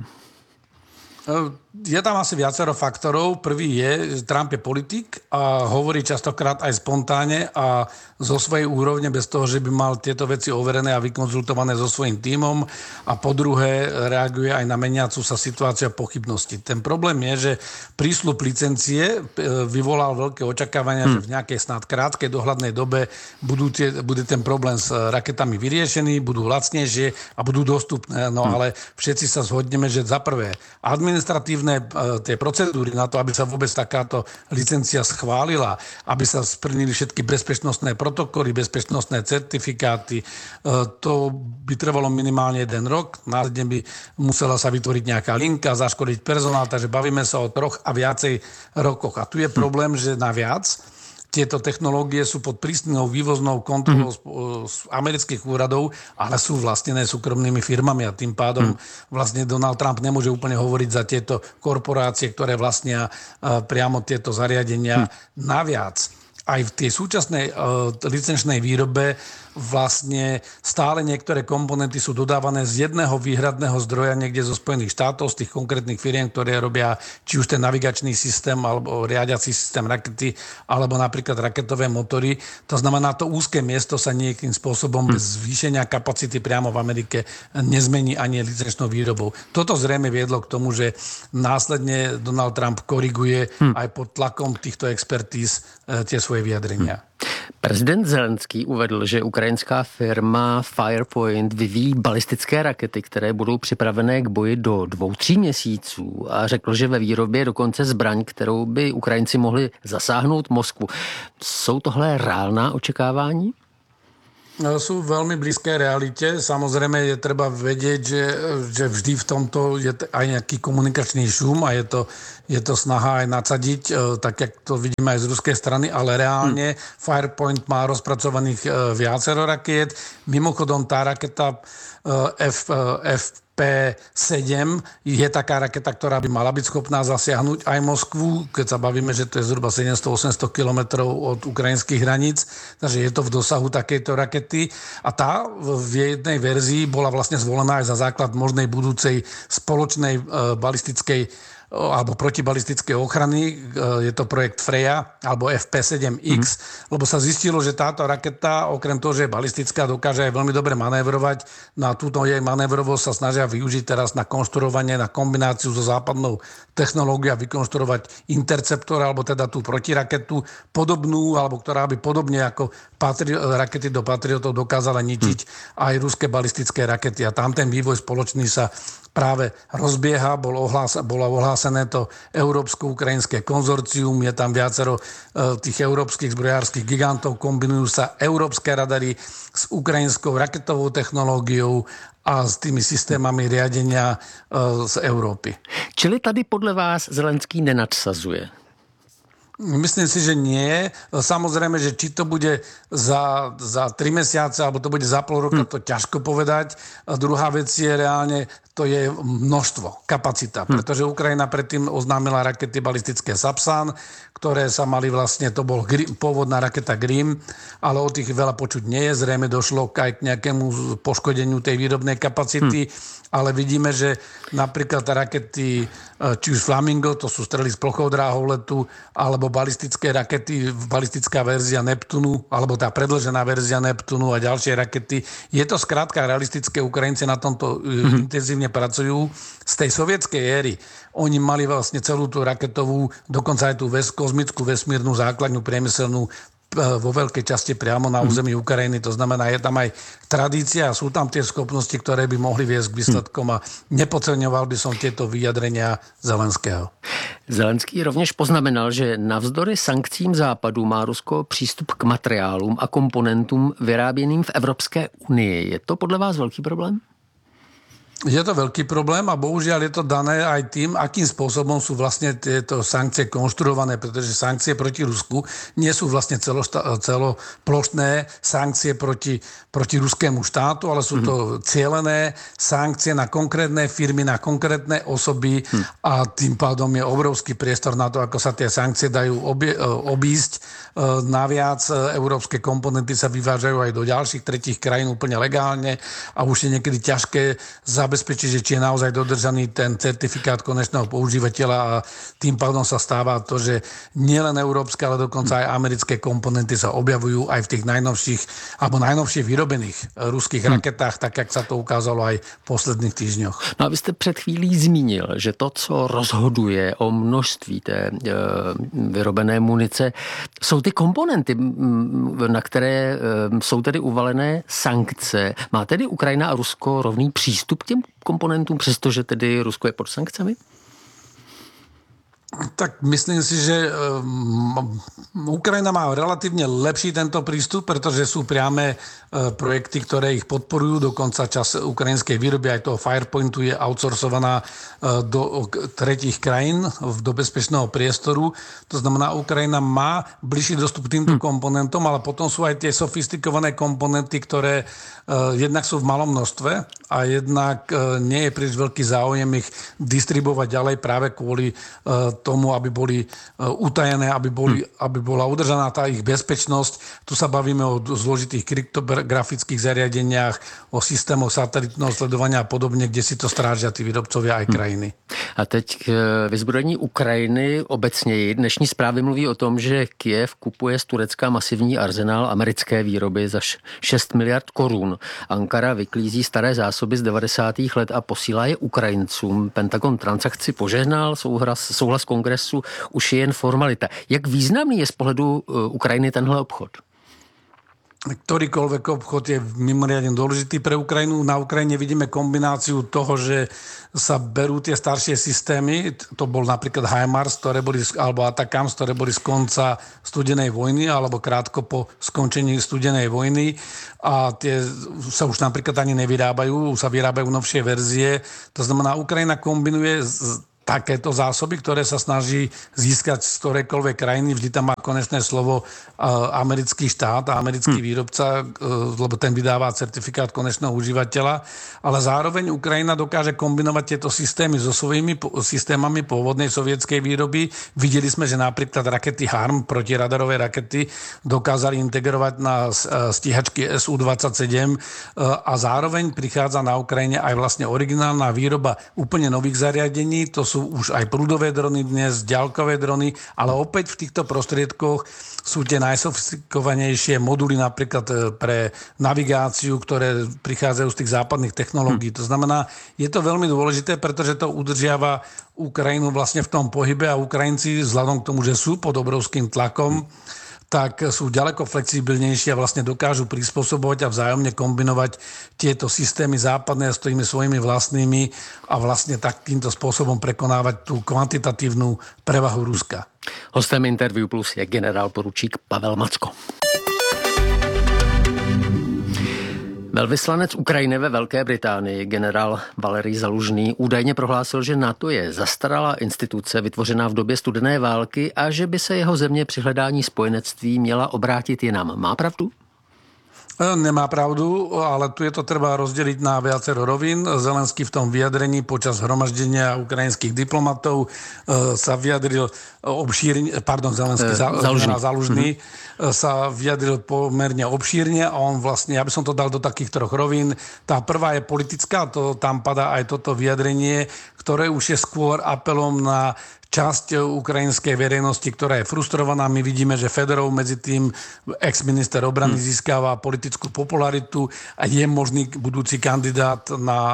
Je tam asi viacero faktorov. Prvý je, že Trump je politik a hovorí častokrát aj spontánne a zo svojej úrovne bez toho, že by mal tieto veci overené a vykonzultované so svojím tímom. A po druhé reaguje aj na meniacu sa situáciu a pochybnosti. Ten problém je, že prísľub licencie vyvolal veľké očakávania, že v nejakej snad krátkej dohľadnej dobe bude ten problém s raketami vyriešený, budú lacnejšie a budú dostupné. No ale všetci sa zhodneme, že za prvé administratívne tie procedúry na to, aby sa vôbec takáto licencia schválila, aby sa splnili všetky bezpečnostné protokoly, bezpečnostné certifikáty, to by trvalo minimálne 1 rok. Následne by musela sa vytvoriť nejaká linka, zaškoliť personál, takže bavíme sa o 3 a viacej rokoch. A tu je problém, že naviac tieto technológie sú pod prísnou vývoznou kontrolou z amerických úradov, ale sú vlastnené súkromnými firmami a tým pádom vlastne Donald Trump nemôže úplne hovoriť za tieto korporácie, ktoré vlastnia priamo tieto zariadenia. Naviac aj v tej súčasnej licenčnej výrobe vlastne stále niektoré komponenty sú dodávané z jedného výhradného zdroja niekde zo Spojených štátov, z tých konkrétnych firiem, ktoré robia či už ten navigačný systém alebo riadiaci systém rakety, alebo napríklad raketové motory. To znamená, to úzke miesto sa nejakým spôsobom bez zvýšenia kapacity priamo v Amerike nezmení ani licenčnou výrobou. Toto zrejme viedlo k tomu, že následne Donald Trump koriguje aj pod tlakom týchto expertíz tie svoje vyjadrenia. Prezident Zelenský uvedl, že ukrajinská firma Firepoint vyvíjí balistické rakety, které budou připravené k boji do 2-3 měsíců a řekl, že ve výrobě je dokonce zbraň, kterou by Ukrajinci mohli zasáhnout Moskvu. Jsou tohle reálná očekávání? Sú veľmi blízké realite. Samozrejme je treba vedieť, že vždy v tomto je aj nejaký komunikačný šum a je to snaha aj nadsadiť, tak jak to vidíme aj z ruskej strany, ale reálne Firepoint má rozpracovaných viacero rakiet. Mimochodom tá raketa FP7 je taká raketa, ktorá by mala byť schopná zasiahnuť aj Moskvu, keď sa bavíme, že to je zhruba 700-800 kilometrov od ukrajinských hraníc, takže je to v dosahu takejto rakety a tá v jednej verzii bola vlastne zvolená aj za základ možnej budúcej spoločnej balistickej alebo protibalistickej ochrany. Je to projekt Freja alebo FP7X, lebo sa zistilo, že táto raketa, okrem toho, že je balistická, dokáže aj veľmi dobre manévrovať. Na túto jej manévrovosť sa snažia využiť teraz na konštruovanie, na kombináciu so západnou technológiou a vykonštruovať interceptor, alebo teda tú protiraketu podobnú, alebo ktorá by podobne ako rakety do Patriotov dokázala ničiť aj ruské balistické rakety. A tam ten vývoj spoločný sa práve rozbieha, bolo ohlásené to európsko-ukrajinské konzorcium, je tam viacero tých európskych zbrojárskych gigantov, kombinujú sa európske radary s ukrajinskou raketovou technológiou a s tými systémami riadenia z Európy. Čili tady podle vás Zelenský nenadsazuje? Myslím si, že nie. Samozrejme, že či to bude za 3 mesiace, alebo to bude za pol roka, to ťažko povedať. A druhá vec je reálne, to je množstvo, kapacita. Pretože Ukrajina predtým oznámila rakety balistické Sapsan, ktoré sa mali vlastne, to bol pôvodná raketa Grim, ale o tých veľa počuť nie je. Zrejme došlo aj k nejakému poškodeniu tej výrobnej kapacity, ale vidíme, že napríklad rakety, či už Flamingo, to sú strely s plochou dráhou letu, alebo balistické rakety, balistická verzia Neptunu, alebo tá predĺžená verzia Neptunu a ďalšie rakety. Je to skrátka realistické, Ukrajinci na tomto intenzívne pracujú. Z tej sovietskej éry oni mali vlastne celú tú raketovú, dokonca aj tú kozmickú vesmírnu základňu priemyselnú vo veľkej časti priamo na území Ukrajiny. To znamená, je tam aj tradícia a sú tam tie schopnosti, ktoré by mohli viesť k výsledkom a nepodceňoval by som tieto vyjadrenia Zelenského. Zelenský rovněž poznamenal, že navzdory sankcím Západu má Rusko přístup k materiálům a komponentům vyráběným v Evropské unii. Je to podle vás velký problém? Je to veľký problém a bohužiaľ je to dané aj tým, akým spôsobom sú vlastne tieto sankcie konštruované, pretože sankcie proti Rusku nie sú vlastne celoplošné sankcie proti ruskému štátu, ale sú to cielené sankcie na konkrétne firmy, na konkrétne osoby a tým pádom je obrovský priestor na to, ako sa tie sankcie dajú obísť. Naviac európske komponenty sa vyvážajú aj do ďalších tretích krajín úplne legálne a už je niekedy ťažké zabezpečiť, že či je naozaj dodržaný ten certifikát konečného používateľa a tým pádom sa stáva to, že nielen európske, ale dokonca aj americké komponenty sa objavujú aj v tých najnovších alebo najnovšie vyrobených ruských raketách, tak jak sa to ukázalo aj v posledných týždňoch. No a vy jste před chvílí zmínil, že to, co rozhoduje o množství té vyrobené munice, jsou ty komponenty, na které jsou tedy uvalené sankce. Má tedy Ukrajina a Rusko rovný přístup k těm komponentům, přestože tedy Rusko je pod sankcemi? Tak myslím si, že Ukrajina má relatívne lepší tento prístup, pretože sú priame projekty, ktoré ich podporujú. Dokonca časť ukrajinskej výroby aj toho Firepointu je outsourcovaná do tretích krajín do bezpečného priestoru. To znamená, Ukrajina má bližší dostup k týmto komponentom, ale potom sú aj tie sofistikované komponenty, ktoré jednak sú v malom množstve a jednak nie je príliš veľký záujem ich distribuovať ďalej práve kvôli tomu, aby boli utajené, aby bola udržaná tá ich bezpečnosť. Tu sa bavíme o zložitých kryptografických zariadeniach, o systémoch satelitného sledovania a podobne, kde si to strážia tí výrobcovia aj krajiny. A teď k vyzbrojení Ukrajiny obecně. Dnešní zprávy mluví o tom, že Kyjev kupuje z Turecka masivní arzenál americké výroby za 6 miliard korun. Ankara vyklízí staré zásoby z 90. let a posílá je Ukrajincům. Pentagon transakci požehnal, souhlas kongresu už je jen formalita. Jak významný je z pohledu Ukrajiny tenhle obchod? ktorýkoľvek obchod je mimoriadne dôležitý pre Ukrajinu. Na Ukrajine vidíme kombináciu toho, že sa berú tie staršie systémy, to bol napríklad HIMARS, alebo ATACMS, ktoré boli z konca studenej vojny, alebo krátko po skončení studenej vojny, a tie sa už napríklad ani nevyrábajú, sa vyrábajú novšie verzie. To znamená, Ukrajina kombinuje takéto zásoby, ktoré sa snaží získať z ktorejkoľvek krajiny. Vždy tam má konečné slovo americký štát a americký výrobca, lebo ten vydáva certifikát konečného užívateľa. Ale zároveň Ukrajina dokáže kombinovať tieto systémy so svojimi systémami pôvodnej sovietskej výroby. Videli sme, že napríklad rakety HARM, protiradarové rakety, dokázali integrovať na stíhačky Su-27 a zároveň prichádza na Ukrajine aj vlastne originálna výroba úplne nových zariadení. To sú už aj prúdové drony dnes, ďalkové drony, ale opäť v týchto prostriedkoch sú tie najsofistikovanejšie moduly napríklad pre navigáciu, ktoré prichádzajú z tých západných technológií. To znamená, je to veľmi dôležité, pretože to udržiava Ukrajinu vlastne v tom pohybe a Ukrajinci vzhľadom k tomu, že sú pod obrovským tlakom, tak sú ďaleko flexibilnejší a vlastne dokážu prispôsobovať a vzájomne kombinovať tieto systémy západné s tými svojimi vlastnými a vlastne takýmto spôsobom prekonávať tú kvantitatívnu prevahu Ruska. Hostem Interview Plus je generál poručík Pavel Macko. Velvyslanec Ukrajiny ve Velké Británii, generál Valerij Zalužný, údajně prohlásil, že NATO je zastaralá instituce vytvořená v době studené války a že by se jeho země při hledání spojenectví měla obrátit jinam. Má pravdu? Nemá pravdu, ale tu je to treba rozdeliť na viacero rovín. Zelenský v tom vyjadrení počas hromaždenia ukrajinských diplomatov sa vyjadril obšírne, Zalužný sa vyjadril pomerne obšírne a on vlastne, ja by som to dal do takých troch rovín. Tá prvá je politická, tam padá aj toto vyjadrenie, ktoré už je skôr apelom na časť ukrajinskej verejnosti, ktorá je frustrovaná. My vidíme, že Fedorov medzi tým ex-minister obrany získava politickú popularitu a je možný budúci kandidát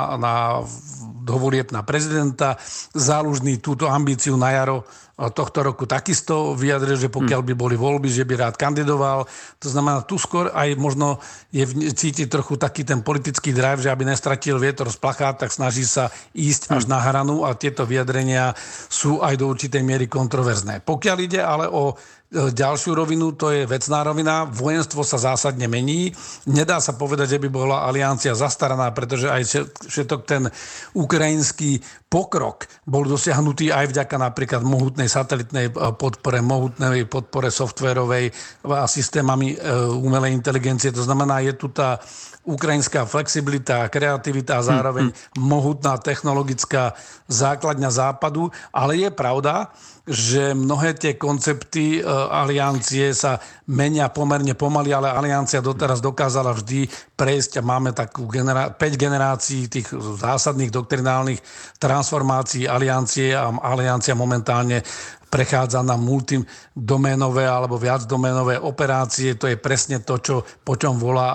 na dovolieb na prezidenta. Zálužný túto ambíciu na jaro tohto roku takisto vyjadril, že pokiaľ by boli voľby, že by rád kandidoval. To znamená, tu skôr aj možno cíti trochu taký ten politický drive, že aby nestratil vietor z plachát, tak snaží sa ísť až na hranu a tieto vyjadrenia sú aj do určitej miery kontroverzné. Pokiaľ ide ale o ďalšiu rovinu, to je vecná rovina. Vojenstvo sa zásadne mení. Nedá sa povedať, že by bola aliancia zastaraná, pretože aj všetok ten ukrajinský pokrok bol dosiahnutý aj vďaka napríklad mohutnej satelitnej podpore, mohutnej podpore softvérovej a systémami umelej inteligencie. To znamená, je tu tá ukrajinská flexibilita, kreativita a zároveň mohutná technologická základňa západu. Ale je pravda, že mnohé tie koncepty aliancie sa menia pomerne pomaly, ale aliancia doteraz dokázala vždy prejsť a máme takú 5 generácií tých zásadných doktrinálnych transformácií aliancie a aliancia momentálne prechádza na multidoménové alebo viacdoménové operácie. To je presne to, po čom volá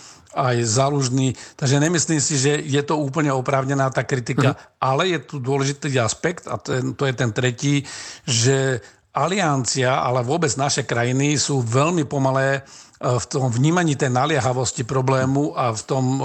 aj Zalužný. Takže nemyslím si, že je to úplne oprávnená tá kritika, ale je tu dôležitý aspekt a to je ten tretí, že aliancia, ale vôbec naše krajiny sú veľmi pomalé v tom vnímaní tej naliehavosti problému a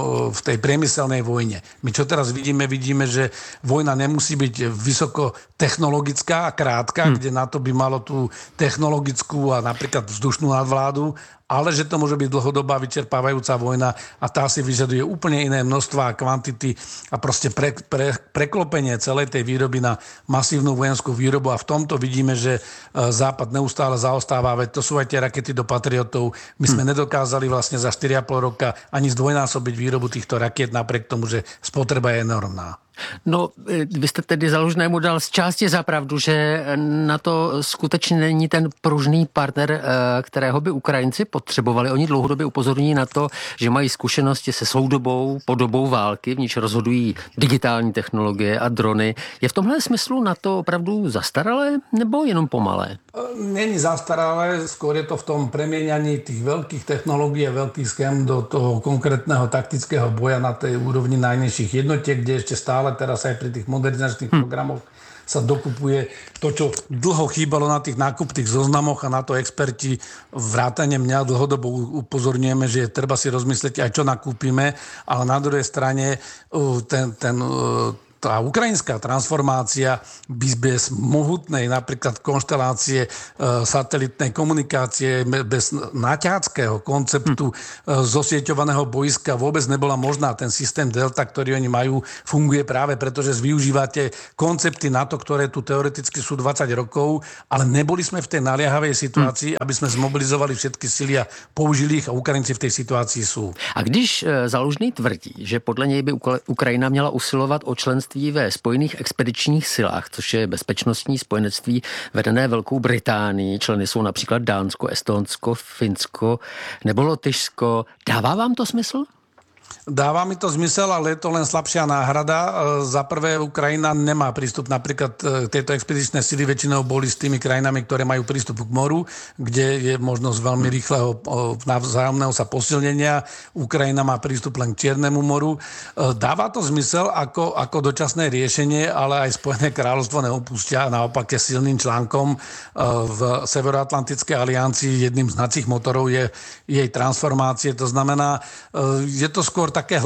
v tej priemyselnej vojne. My čo teraz vidíme, že vojna nemusí byť vysoko technologická a krátka, kde NATO by malo tú technologickú a napríklad vzdušnú nadvládu, ale že to môže byť dlhodobá vyčerpávajúca vojna a tá si vyžaduje úplne iné množstva a kvantity a proste preklopenie celej tej výroby na masívnu vojenskú výrobu a v tomto vidíme, že Západ neustále zaostáva, veď to sú aj tie rakety do Patriotov. My sme nedokázali vlastne za 4,5 roka ani zdvojnásobiť výrobu týchto rakiet napriek tomu, že spotreba je enormná. No, vy jste tedy Zalužnému dal z části za pravdu, že na to skutečně není ten pružný partner, kterého by Ukrajinci potřebovali. Oni dlouhodobě upozorní na to, že mají zkušenosti se soudobou podobou války, v níž rozhodují digitální technologie a drony. Je v tomhle smyslu na to opravdu zastaralé nebo jenom pomalé? Není zastaralé, skôr je to v tom premieňaní tých veľkých technológií a veľkých schém do toho konkrétneho taktického boja na tej úrovni najnižších jednotiek, kde ešte stále teraz aj pri tých modernizačných programoch sa dokupuje to, čo dlho chýbalo na tých nákupných zoznamoch a na to experti vrátane mňa dlhodobo upozorňujeme, že treba si rozmyslieť aj čo nakúpime, ale na druhej strane tá ukrajinská transformácia bez mohutnej napríklad konštelácie satelitnej komunikácie, bez naťáckého konceptu zosieťovaného boiska vôbec nebola možná. Ten systém Delta, ktorý oni majú, funguje práve preto, že využívate koncepty NATO, ktoré tu teoreticky sú 20 rokov, ale neboli sme v tej naliehavej situácii, aby sme zmobilizovali všetky sily a použili ich a Ukrajinci v tej situácii sú. A když Zalužný tvrdí, že podle něj by Ukrajina měla usilovat o členství ve Spojených expedičních silách, což je bezpečnostní spojenectví vedené Velkou Británii. Členy jsou například Dánsko, Estonsko, Finsko nebo Lotyšsko. Dává vám to smysl? Dáva mi to zmysel, ale je to len slabšia náhrada. Za prvé, Ukrajina nemá prístup, napríklad tieto expedičné sily väčšinou boli s tými krajinami, ktoré majú prístup k moru, kde je možnosť veľmi rýchleho vzájomného sa posilnenia. Ukrajina má prístup len k Čiernemu moru. Dáva to zmysel ako dočasné riešenie, ale aj Spojené kráľovstvo neopúšťa. Naopak je silným článkom v Severoatlantickej aliancii. Jedným z hnacích motorov je jej transformácie. To znamená, je to skôr také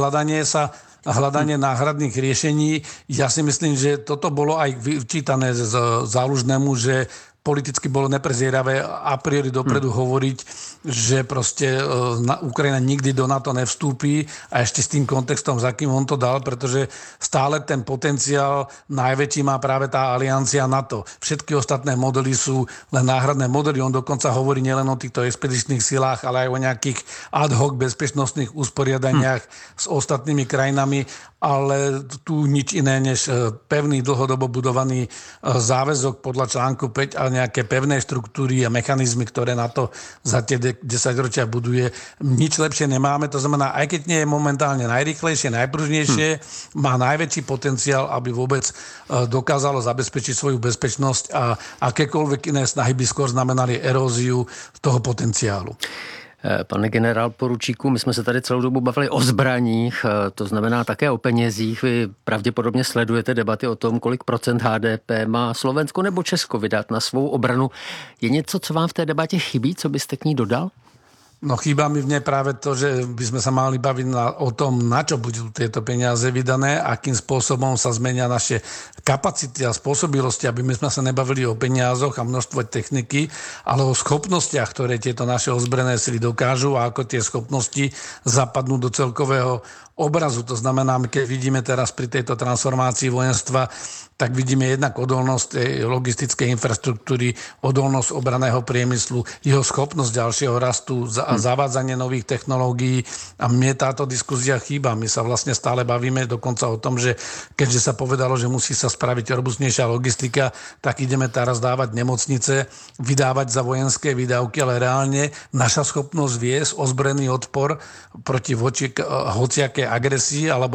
hľadanie náhradných riešení. Ja si myslím, že toto bolo aj vyčítané Zálužnému, že politicky bolo neprezieravé a priori dopredu hovoriť, že proste Ukrajina nikdy do NATO nevstúpi a ešte s tým kontextom, za kým on to dal, pretože stále ten potenciál najväčší má práve tá aliancia NATO. Všetky ostatné modely sú len náhradné modely. On dokonca hovorí nielen o týchto expedičných silách, ale aj o nejakých ad hoc bezpečnostných usporiadaniach s ostatnými krajinami, ale tu nič iné než pevný, dlhodobo budovaný záväzok podľa článku 5 a nejaké pevné štruktúry a mechanizmy, ktoré na to za tie 10 ročia buduje. Nič lepšie nemáme, to znamená, aj keď nie je momentálne najrýchlejšie, najpružnejšie, má najväčší potenciál, aby vôbec dokázalo zabezpečiť svoju bezpečnosť a akékoľvek iné snahy by skôr znamenali eróziu toho potenciálu. Pane generál poručíku, my jsme se tady celou dobu bavili o zbraních, to znamená také o penězích. Vy pravděpodobně sledujete debaty o tom, kolik procent HDP má Slovensko nebo Česko vydat na svou obranu. Je něco, co vám v té debatě chybí, co byste k ní dodal? No chýba mi v nej práve to, že by sme sa mali baviť o tom, na čo budú tieto peniaze vydané, akým spôsobom sa zmenia naše kapacity a spôsobilosti, aby my sme sa nebavili o peniazoch a množstvo techniky, ale o schopnostiach, ktoré tieto naše ozbrojené sily dokážu a ako tie schopnosti zapadnú do celkového obrazu. To znamená, keď vidíme teraz pri tejto transformácii vojenstva, tak vidíme jednak odolnosť tej logistickej infraštruktúry, odolnosť obranného priemyslu, jeho schopnosť ďalšieho rastu, zavádzanie nových technológií a mne táto diskusia chýba. My sa vlastne stále bavíme dokonca o tom, že keďže sa povedalo, že musí sa spraviť robustnejšia logistika, tak ideme teraz dávať nemocnice, vydávať za vojenské výdavky, ale reálne naša schopnosť viesť ozbrojený odpor proti hociakej agresii alebo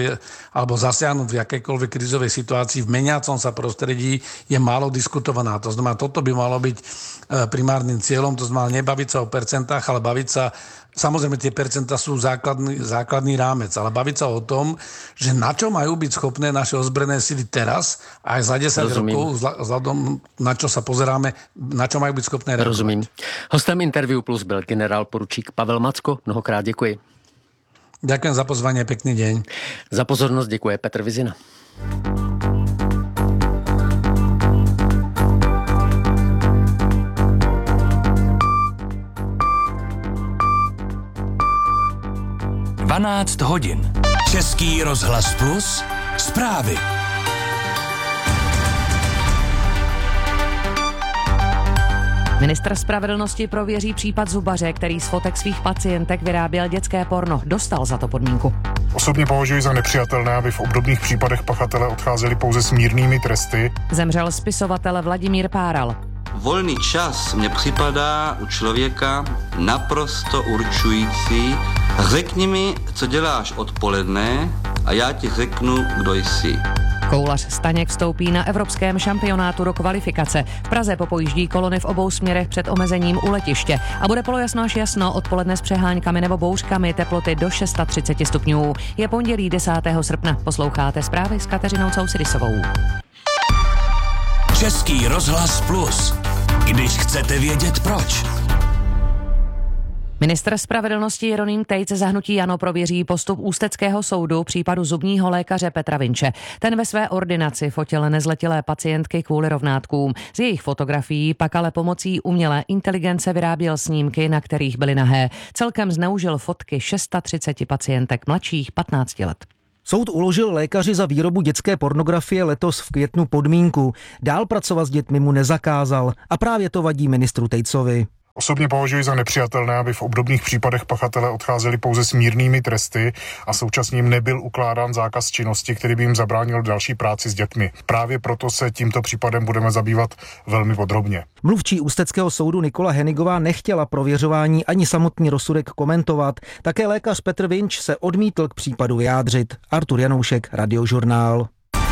zasiahnuť v jakejkoľvek krízovej situácii v meniacom sa prostredí je málo diskutovaná. To znamená, toto by malo byť primárnym cieľom, to znamená nebaviť sa o percentách, ale baviť sa, samozrejme tie percentá sú základný rámec, ale baviť sa o tom, že na čo majú byť schopné naše ozbrojené sily teraz, aj za 10 rokov, vzhľadom na čo sa pozeráme, na čo majú byť schopné reagovať. Rozumím. Hostem Interview Plus byl generál poručík Pavel Macko. Mnohokrát děkuji. Ďakujem za pozvanie, pekný deň. Za pozornosť děkuje Petr Vizina. hodin. Český rozhlas Plus. Zprávy. Ministr spravedlnosti prověří případ zubaře, který z fotek svých pacientek vyráběl dětské porno. Dostal za to podmínku. Osobně považuji za nepřijatelné, aby v obdobných případech pachatelé odcházeli pouze s mírnými tresty. Zemřel spisovatel Vladimír Páral. Volný čas mně připadá u člověka naprosto určující. Řekni mi, co děláš odpoledne a já ti řeknu, kdo jsi. Koulař Staněk vstoupí na evropském šampionátu do kvalifikace. V Praze popojíždí kolony v obou směrech před omezením u letiště. A bude polojasno až jasno, odpoledne s přeháňkami nebo bouřkami, teploty do 630 stupňů. Je pondělí 10. srpna. Posloucháte zprávy s Kateřinou Cousidisovou. Český rozhlas Plus. Když chcete vědět proč. Ministr spravedlnosti Jeroným Tejc za hnutí ANO prověří postup ústeckého soudu případu zubního lékaře Petra Vinče. Ten ve své ordinaci fotil nezletilé pacientky kvůli rovnátkům. Z jejich fotografií pak ale pomocí umělé inteligence vyráběl snímky, na kterých byly nahé. Celkem zneužil fotky 630 pacientek mladších 15 let. Soud uložil lékaři za výrobu dětské pornografie letos v květnu podmínku. Dál pracovat s dětmi mu nezakázal a právě to vadí ministru Tejcovi. Osobně považuji za nepřijatelné, aby v obdobných případech pachatelé odcházeli pouze s mírnými tresty a současně jim nebyl ukládán zákaz činnosti, který by jim zabránil další práci s dětmi. Právě proto se tímto případem budeme zabývat velmi podrobně. Mluvčí ústeckého soudu Nikola Henigová nechtěla prověřování ani samotný rozsudek komentovat. Také lékař Petr Vinč se odmítl k případu vyjádřit. Artur Janoušek, Radiožurnál.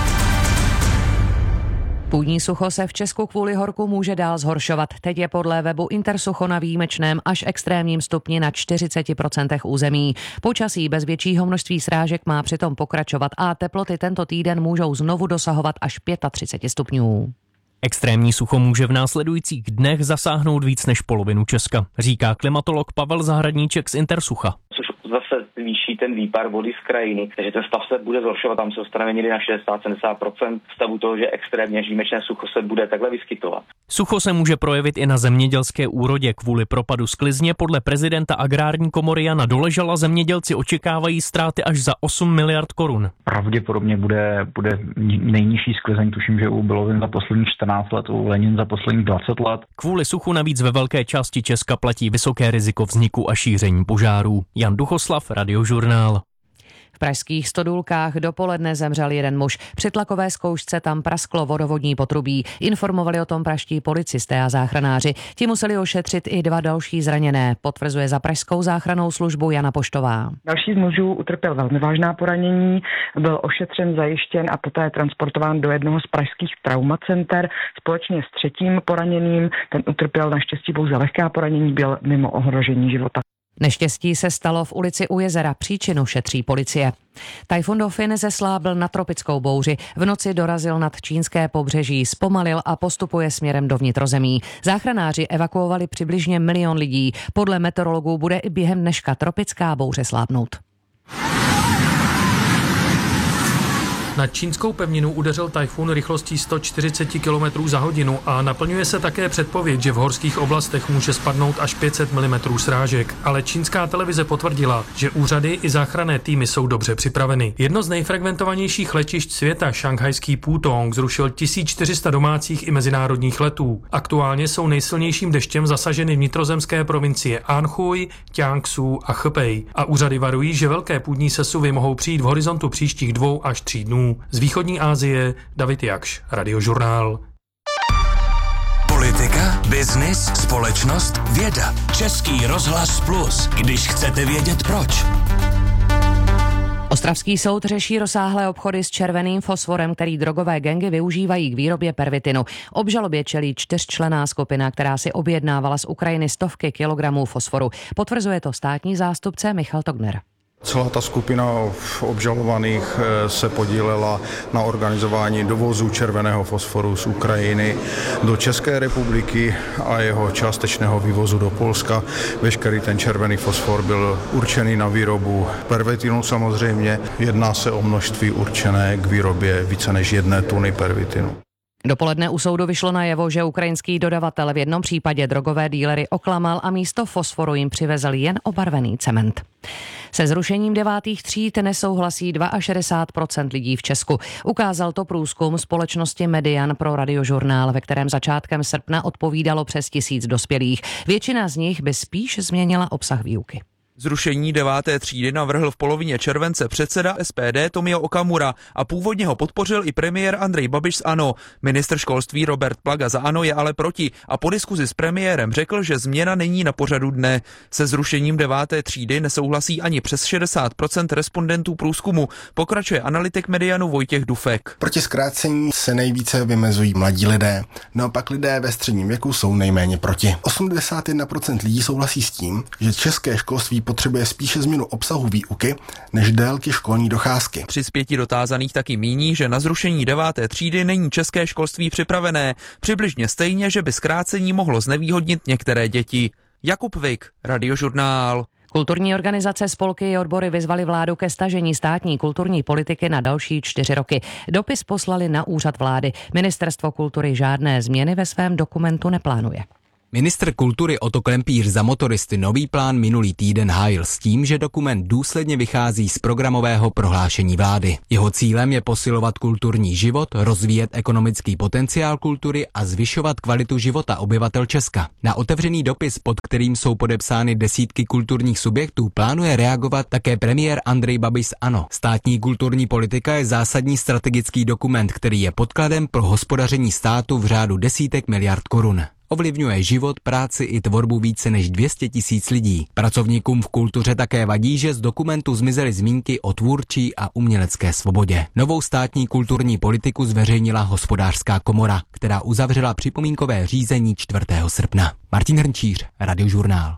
Půdní sucho se v Česku kvůli horku může dál zhoršovat. Teď je podle webu Intersucho na výjimečném až extrémním stupni na 40% území. Počasí bez většího množství srážek má přitom pokračovat a teploty tento týden můžou znovu dosahovat až 35 stupňů. Extrémní sucho může v následujících dnech zasáhnout víc než polovinu Česka, říká klimatolog Pavel Zahradníček z Intersucha. Což zase zvýší ten výpar vody z krajiny, takže ten stav se bude zhoršovat, tam se dostaneme někdy na 60-70% stavu toho, že extrémně výjimečné sucho se bude takhle vyskytovat. Sucho se může projevit i na zemědělské úrodě. Kvůli propadu sklizně podle prezidenta Agrární komory Jana Doležala zemědělci očekávají ztráty až za 8 miliard korun. Pravděpodobně bude nejnižší sklizeň, tuším, že u Bilovin za posledních 14 let, u Lenin za posledních 20 let. Kvůli suchu navíc ve velké části Česka platí vysoké riziko vzniku a šíření požárů. Jan Duchoslav, Radiožurnál. V pražských Stodůlkách dopoledne zemřel jeden muž. Při tlakové zkoušce tam prasklo vodovodní potrubí. Informovali o tom pražští policisté a záchranáři. Ti museli ošetřit i 2 další zraněné, potvrzuje za pražskou záchrannou službu Jana Poštová. Další z mužů utrpěl velmi vážná poranění, byl ošetřen, zajištěn a poté transportován do jednoho z pražských traumacenter společně s 3. poraněným. Ten utrpěl naštěstí pouze lehká poranění, byl mimo ohrožení života. Neštěstí se stalo v ulici u jezera, příčinu šetří policie. Tajfun Dofin zeslábl na tropickou bouři. V noci dorazil nad čínské pobřeží, zpomalil a postupuje směrem do vnitrozemí. Záchranáři evakuovali přibližně 1 milion lidí. Podle meteorologů bude i během dneška tropická bouře slábnout. Na čínskou pevninu udeřil tajfun rychlostí 140 km za hodinu a naplňuje se také předpověď, že v horských oblastech může spadnout až 500 mm srážek. Ale čínská televize potvrdila, že úřady i záchranné týmy jsou dobře připraveny. Jedno z nejfrekventovanějších letišť světa, šanghajský Pudong, zrušil 1400 domácích i mezinárodních letů. Aktuálně jsou nejsilnějším deštěm zasaženy vnitrozemské provincie Anhui, Jiangsu a Hebei. A úřady varují, že velké půdní sesuvy mohou přijít v horizontu příštích 2 až 3 dnů. Z východní Asie David Jakš, Radiožurnál. Politika, biznis, společnost, věda. Český rozhlas Plus. Když chcete vědět proč. Ostravský soud řeší rozsáhlé obchody s červeným fosforem, který drogové gangy využívají k výrobě pervitinu. Obžalobě čelí 4členná skupina, která si objednávala z Ukrajiny stovky kilogramů fosforu. Potvrzuje to státní zástupce Michal Togner. Celá ta skupina obžalovaných se podílela na organizování dovozu červeného fosforu z Ukrajiny do České republiky a jeho částečného vývozu do Polska. Veškerý ten červený fosfor byl určený na výrobu pervitinu samozřejmě. Jedná se o množství určené k výrobě více než 1 tuny pervitinu. Dopoledne u soudu vyšlo najevo, že ukrajinský dodavatel v jednom případě drogové dílery oklamal a místo fosforu jim přivezl jen obarvený cement. Se zrušením 9. tříd nesouhlasí 62% lidí v Česku. Ukázal to průzkum společnosti Median pro Radiožurnál, ve kterém začátkem srpna odpovídalo přes 1000 dospělých. Většina z nich by spíš změnila obsah výuky. Zrušení 9. třídy navrhl v polovině července předseda SPD Tomio Okamura a původně ho podpořil i premiér Andrej Babiš z ANO. Ministr školství Robert Plaga za ANO je ale proti a po diskuzi s premiérem řekl, že změna není na pořadu dne. Se zrušením 9. třídy nesouhlasí ani přes 60% respondentů průzkumu, pokračuje analytik Medianu Vojtěch Dufek. Proti zkrácení se nejvíce vymezují mladí lidé, naopak lidé ve středním věku jsou nejméně proti. 81% lidí souhlasí s tím, že české školství potřebuje spíše změnu obsahu výuky než délky školní docházky. 3 z 5 dotázaných taky míní, že na zrušení 9. třídy není české školství připravené. Přibližně stejně, že by zkrácení mohlo znevýhodnit některé děti. Jakub Vik, Radiožurnál. Kulturní organizace, spolky i odbory vyzvali vládu ke stažení státní kulturní politiky na další 4 roky. Dopis poslali na úřad vlády. Ministerstvo kultury žádné změny ve svém dokumentu neplánuje. Ministr kultury Otto Klempíř za motoristy nový plán minulý týden hájil s tím, že dokument důsledně vychází z programového prohlášení vlády. Jeho cílem je posilovat kulturní život, rozvíjet ekonomický potenciál kultury a zvyšovat kvalitu života obyvatel Česka. Na otevřený dopis, pod kterým jsou podepsány desítky kulturních subjektů, plánuje reagovat také premiér Andrej Babiš z ANO. Státní kulturní politika je zásadní strategický dokument, který je podkladem pro hospodaření státu v řádu desítek miliard korun. Ovlivňuje život, práci i tvorbu více než 200 000 lidí. Pracovníkům v kultuře také vadí, že z dokumentu zmizely zmínky o tvůrčí a umělecké svobodě. Novou státní kulturní politiku zveřejnila Hospodářská komora, která uzavřela připomínkové řízení 4. srpna. Martin Hrnčíř, Radiožurnál.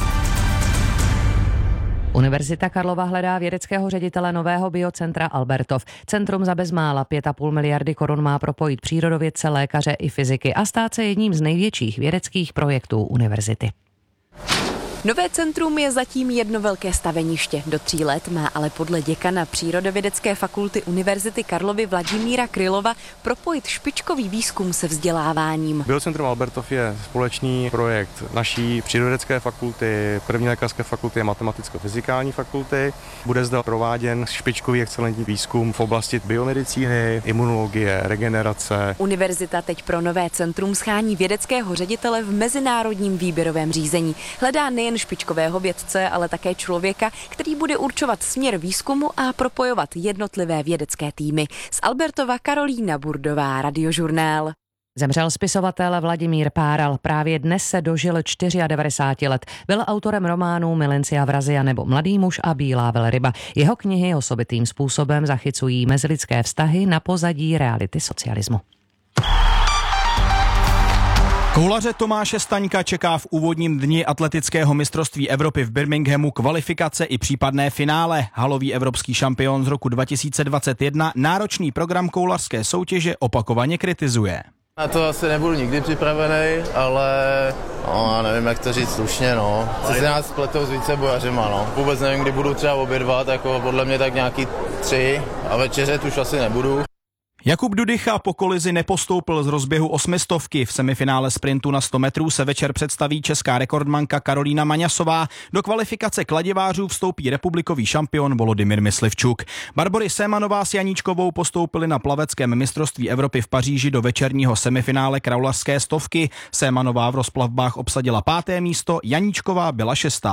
Univerzita Karlova hledá vědeckého ředitele nového biocentra Albertov. Centrum za bezmála 5,5 miliardy korun má propojit přírodovědce, lékaře i fyziky a stát se jedním z největších vědeckých projektů univerzity. Nové centrum je zatím jedno velké staveniště. Do 3 let má ale podle děkana Přírodovědecké fakulty Univerzity Karlovy Vladimíra Krylova propojit špičkový výzkum se vzděláváním. Biocentrum Albertov je společný projekt naší Přírodovědecké fakulty, první lékařské fakulty a matematicko-fyzikální fakulty. Bude zde prováděn špičkový excelentní výzkum v oblasti biomedicíny, imunologie, regenerace. Univerzita teď pro nové centrum schání vědeckého ředitele v mezinárodním výběrovém řízení. Hledá nejen špičkového vědce, ale také člověka, který bude určovat směr výzkumu a propojovat jednotlivé vědecké týmy. Z Albertova Karolína Burdová, Radiožurnál. Zemřel spisovatel Vladimír Páral. Právě dnes se dožil 94 let. Byl autorem románů Milenci a vrazi nebo Mladý muž a bílá velryba. Jeho knihy osobitým způsobem zachycují mezilidské vztahy na pozadí reality socialismu. Koulaře Tomáše Staňka čeká v úvodním dni atletického mistrovství Evropy v Birminghamu kvalifikace i případné finále. Halový evropský šampion z roku 2021 náročný program koulařské soutěže opakovaně kritizuje. Na to asi nebudu nikdy připravený, ale já nevím, jak to říct slušně, Se nás spletou s vícebojařima, Vůbec nevím, kdy budu třeba obědvat, jako podle mě tak nějaký 3 a večeřet už asi nebudu. Jakub Dudycha po kolizi nepostoupil z rozběhu 800. V semifinále sprintu na 100 metrů se večer představí česká rekordmanka Karolína Maňasová. Do kvalifikace kladivářů vstoupí republikový šampion Volodymyr Myslivčuk. Barbory Sémanová s Janíčkovou postoupili na plaveckém mistrovství Evropy v Paříži do večerního semifinále kraulařské 100. Sémanová v rozplavbách obsadila 5. místo, Janíčková byla 6.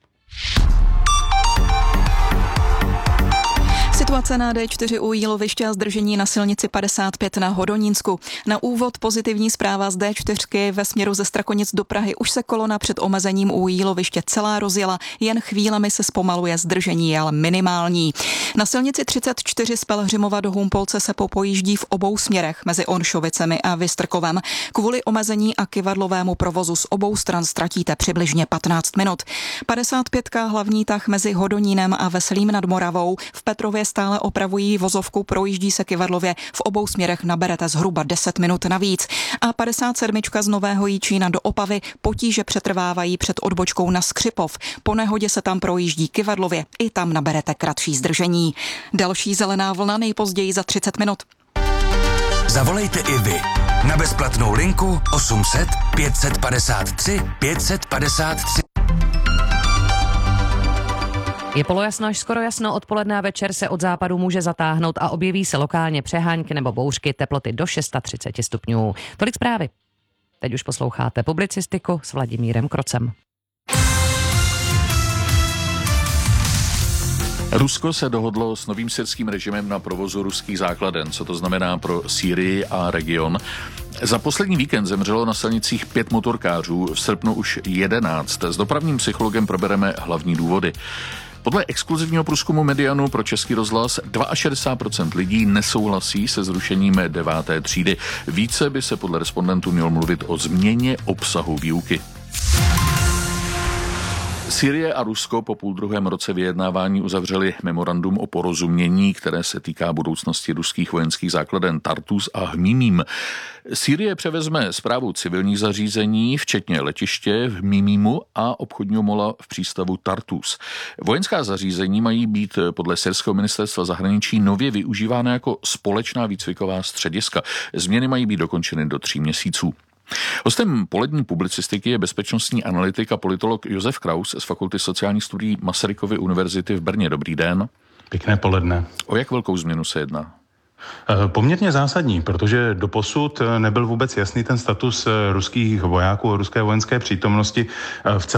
Situace na D4 u Jíloviště a zdržení na silnici 55 na Hodonínsku. Na úvod pozitivní zpráva z D4 ve směru ze Strakonic do Prahy. Už se kolona před omezením u Jíloviště celá rozjela, jen chvílemi se zpomaluje, zdržení je ale minimální. Na silnici 34 z Pelhřimova do Humpolce se popojíždí v obou směrech mezi Oršovicemi a Vystrkovem. Kvůli omezení a kyvadlovému provozu z obou stran ztratíte přibližně 15 minut. 55 hlavní tah mezi Hodonínem a Veselým nad Moravou. V Petrově stále opravují vozovku, projíždí se kyvadlově, v obou směrech naberete zhruba 10 minut navíc. A 57 z Nového Jičína do Opavy, potíže přetrvávají před odbočkou na Skřipov. Po nehodě se tam projíždí kyvadlově, i tam naberete kratší zdržení. Další zelená vlna nejpozději za 30 minut. Zavolejte i vy na bezplatnou linku 800 553 553. Je polojasno až skoro jasno, odpoledne a večer se od západu může zatáhnout a objeví se lokálně přehánky nebo bouřky, teploty do 630 stupňů. Tolik zprávy. Teď už posloucháte publicistiku s Vladimírem Krocem. Rusko se dohodlo s novým syrským režimem na provozu ruských základen. Co to znamená pro Sýrii a region? Za poslední víkend zemřelo na silnicích 5 motorkářů, v srpnu už 11. S dopravním psychologem probereme hlavní důvody. Podle exkluzivního průzkumu Medianu pro Český rozhlas 62% lidí nesouhlasí se zrušením 9. třídy. Více by se podle respondentů mělo mluvit o změně obsahu výuky. Sýrie a Rusko po půldruhém roce vyjednávání uzavřeli memorandum o porozumění, které se týká budoucnosti ruských vojenských základen Tartus a Hmímím. Sýrie převezme správu civilních zařízení, včetně letiště v Hmímímu a obchodního mola v přístavu Tartus. Vojenská zařízení mají být podle syrského ministerstva zahraničí nově využívána jako společná výcviková střediska. Změny mají být dokončeny do 3 měsíců. Hostem polední publicistiky je bezpečnostní analytik a politolog Josef Kraus z Fakulty sociálních studií Masarykovy univerzity v Brně. Dobrý den. Pěkné poledne. O jak velkou změnu se jedná? Poměrně zásadní, protože doposud nebyl vůbec jasný ten status ruských vojáků a ruské vojenské přítomnosti v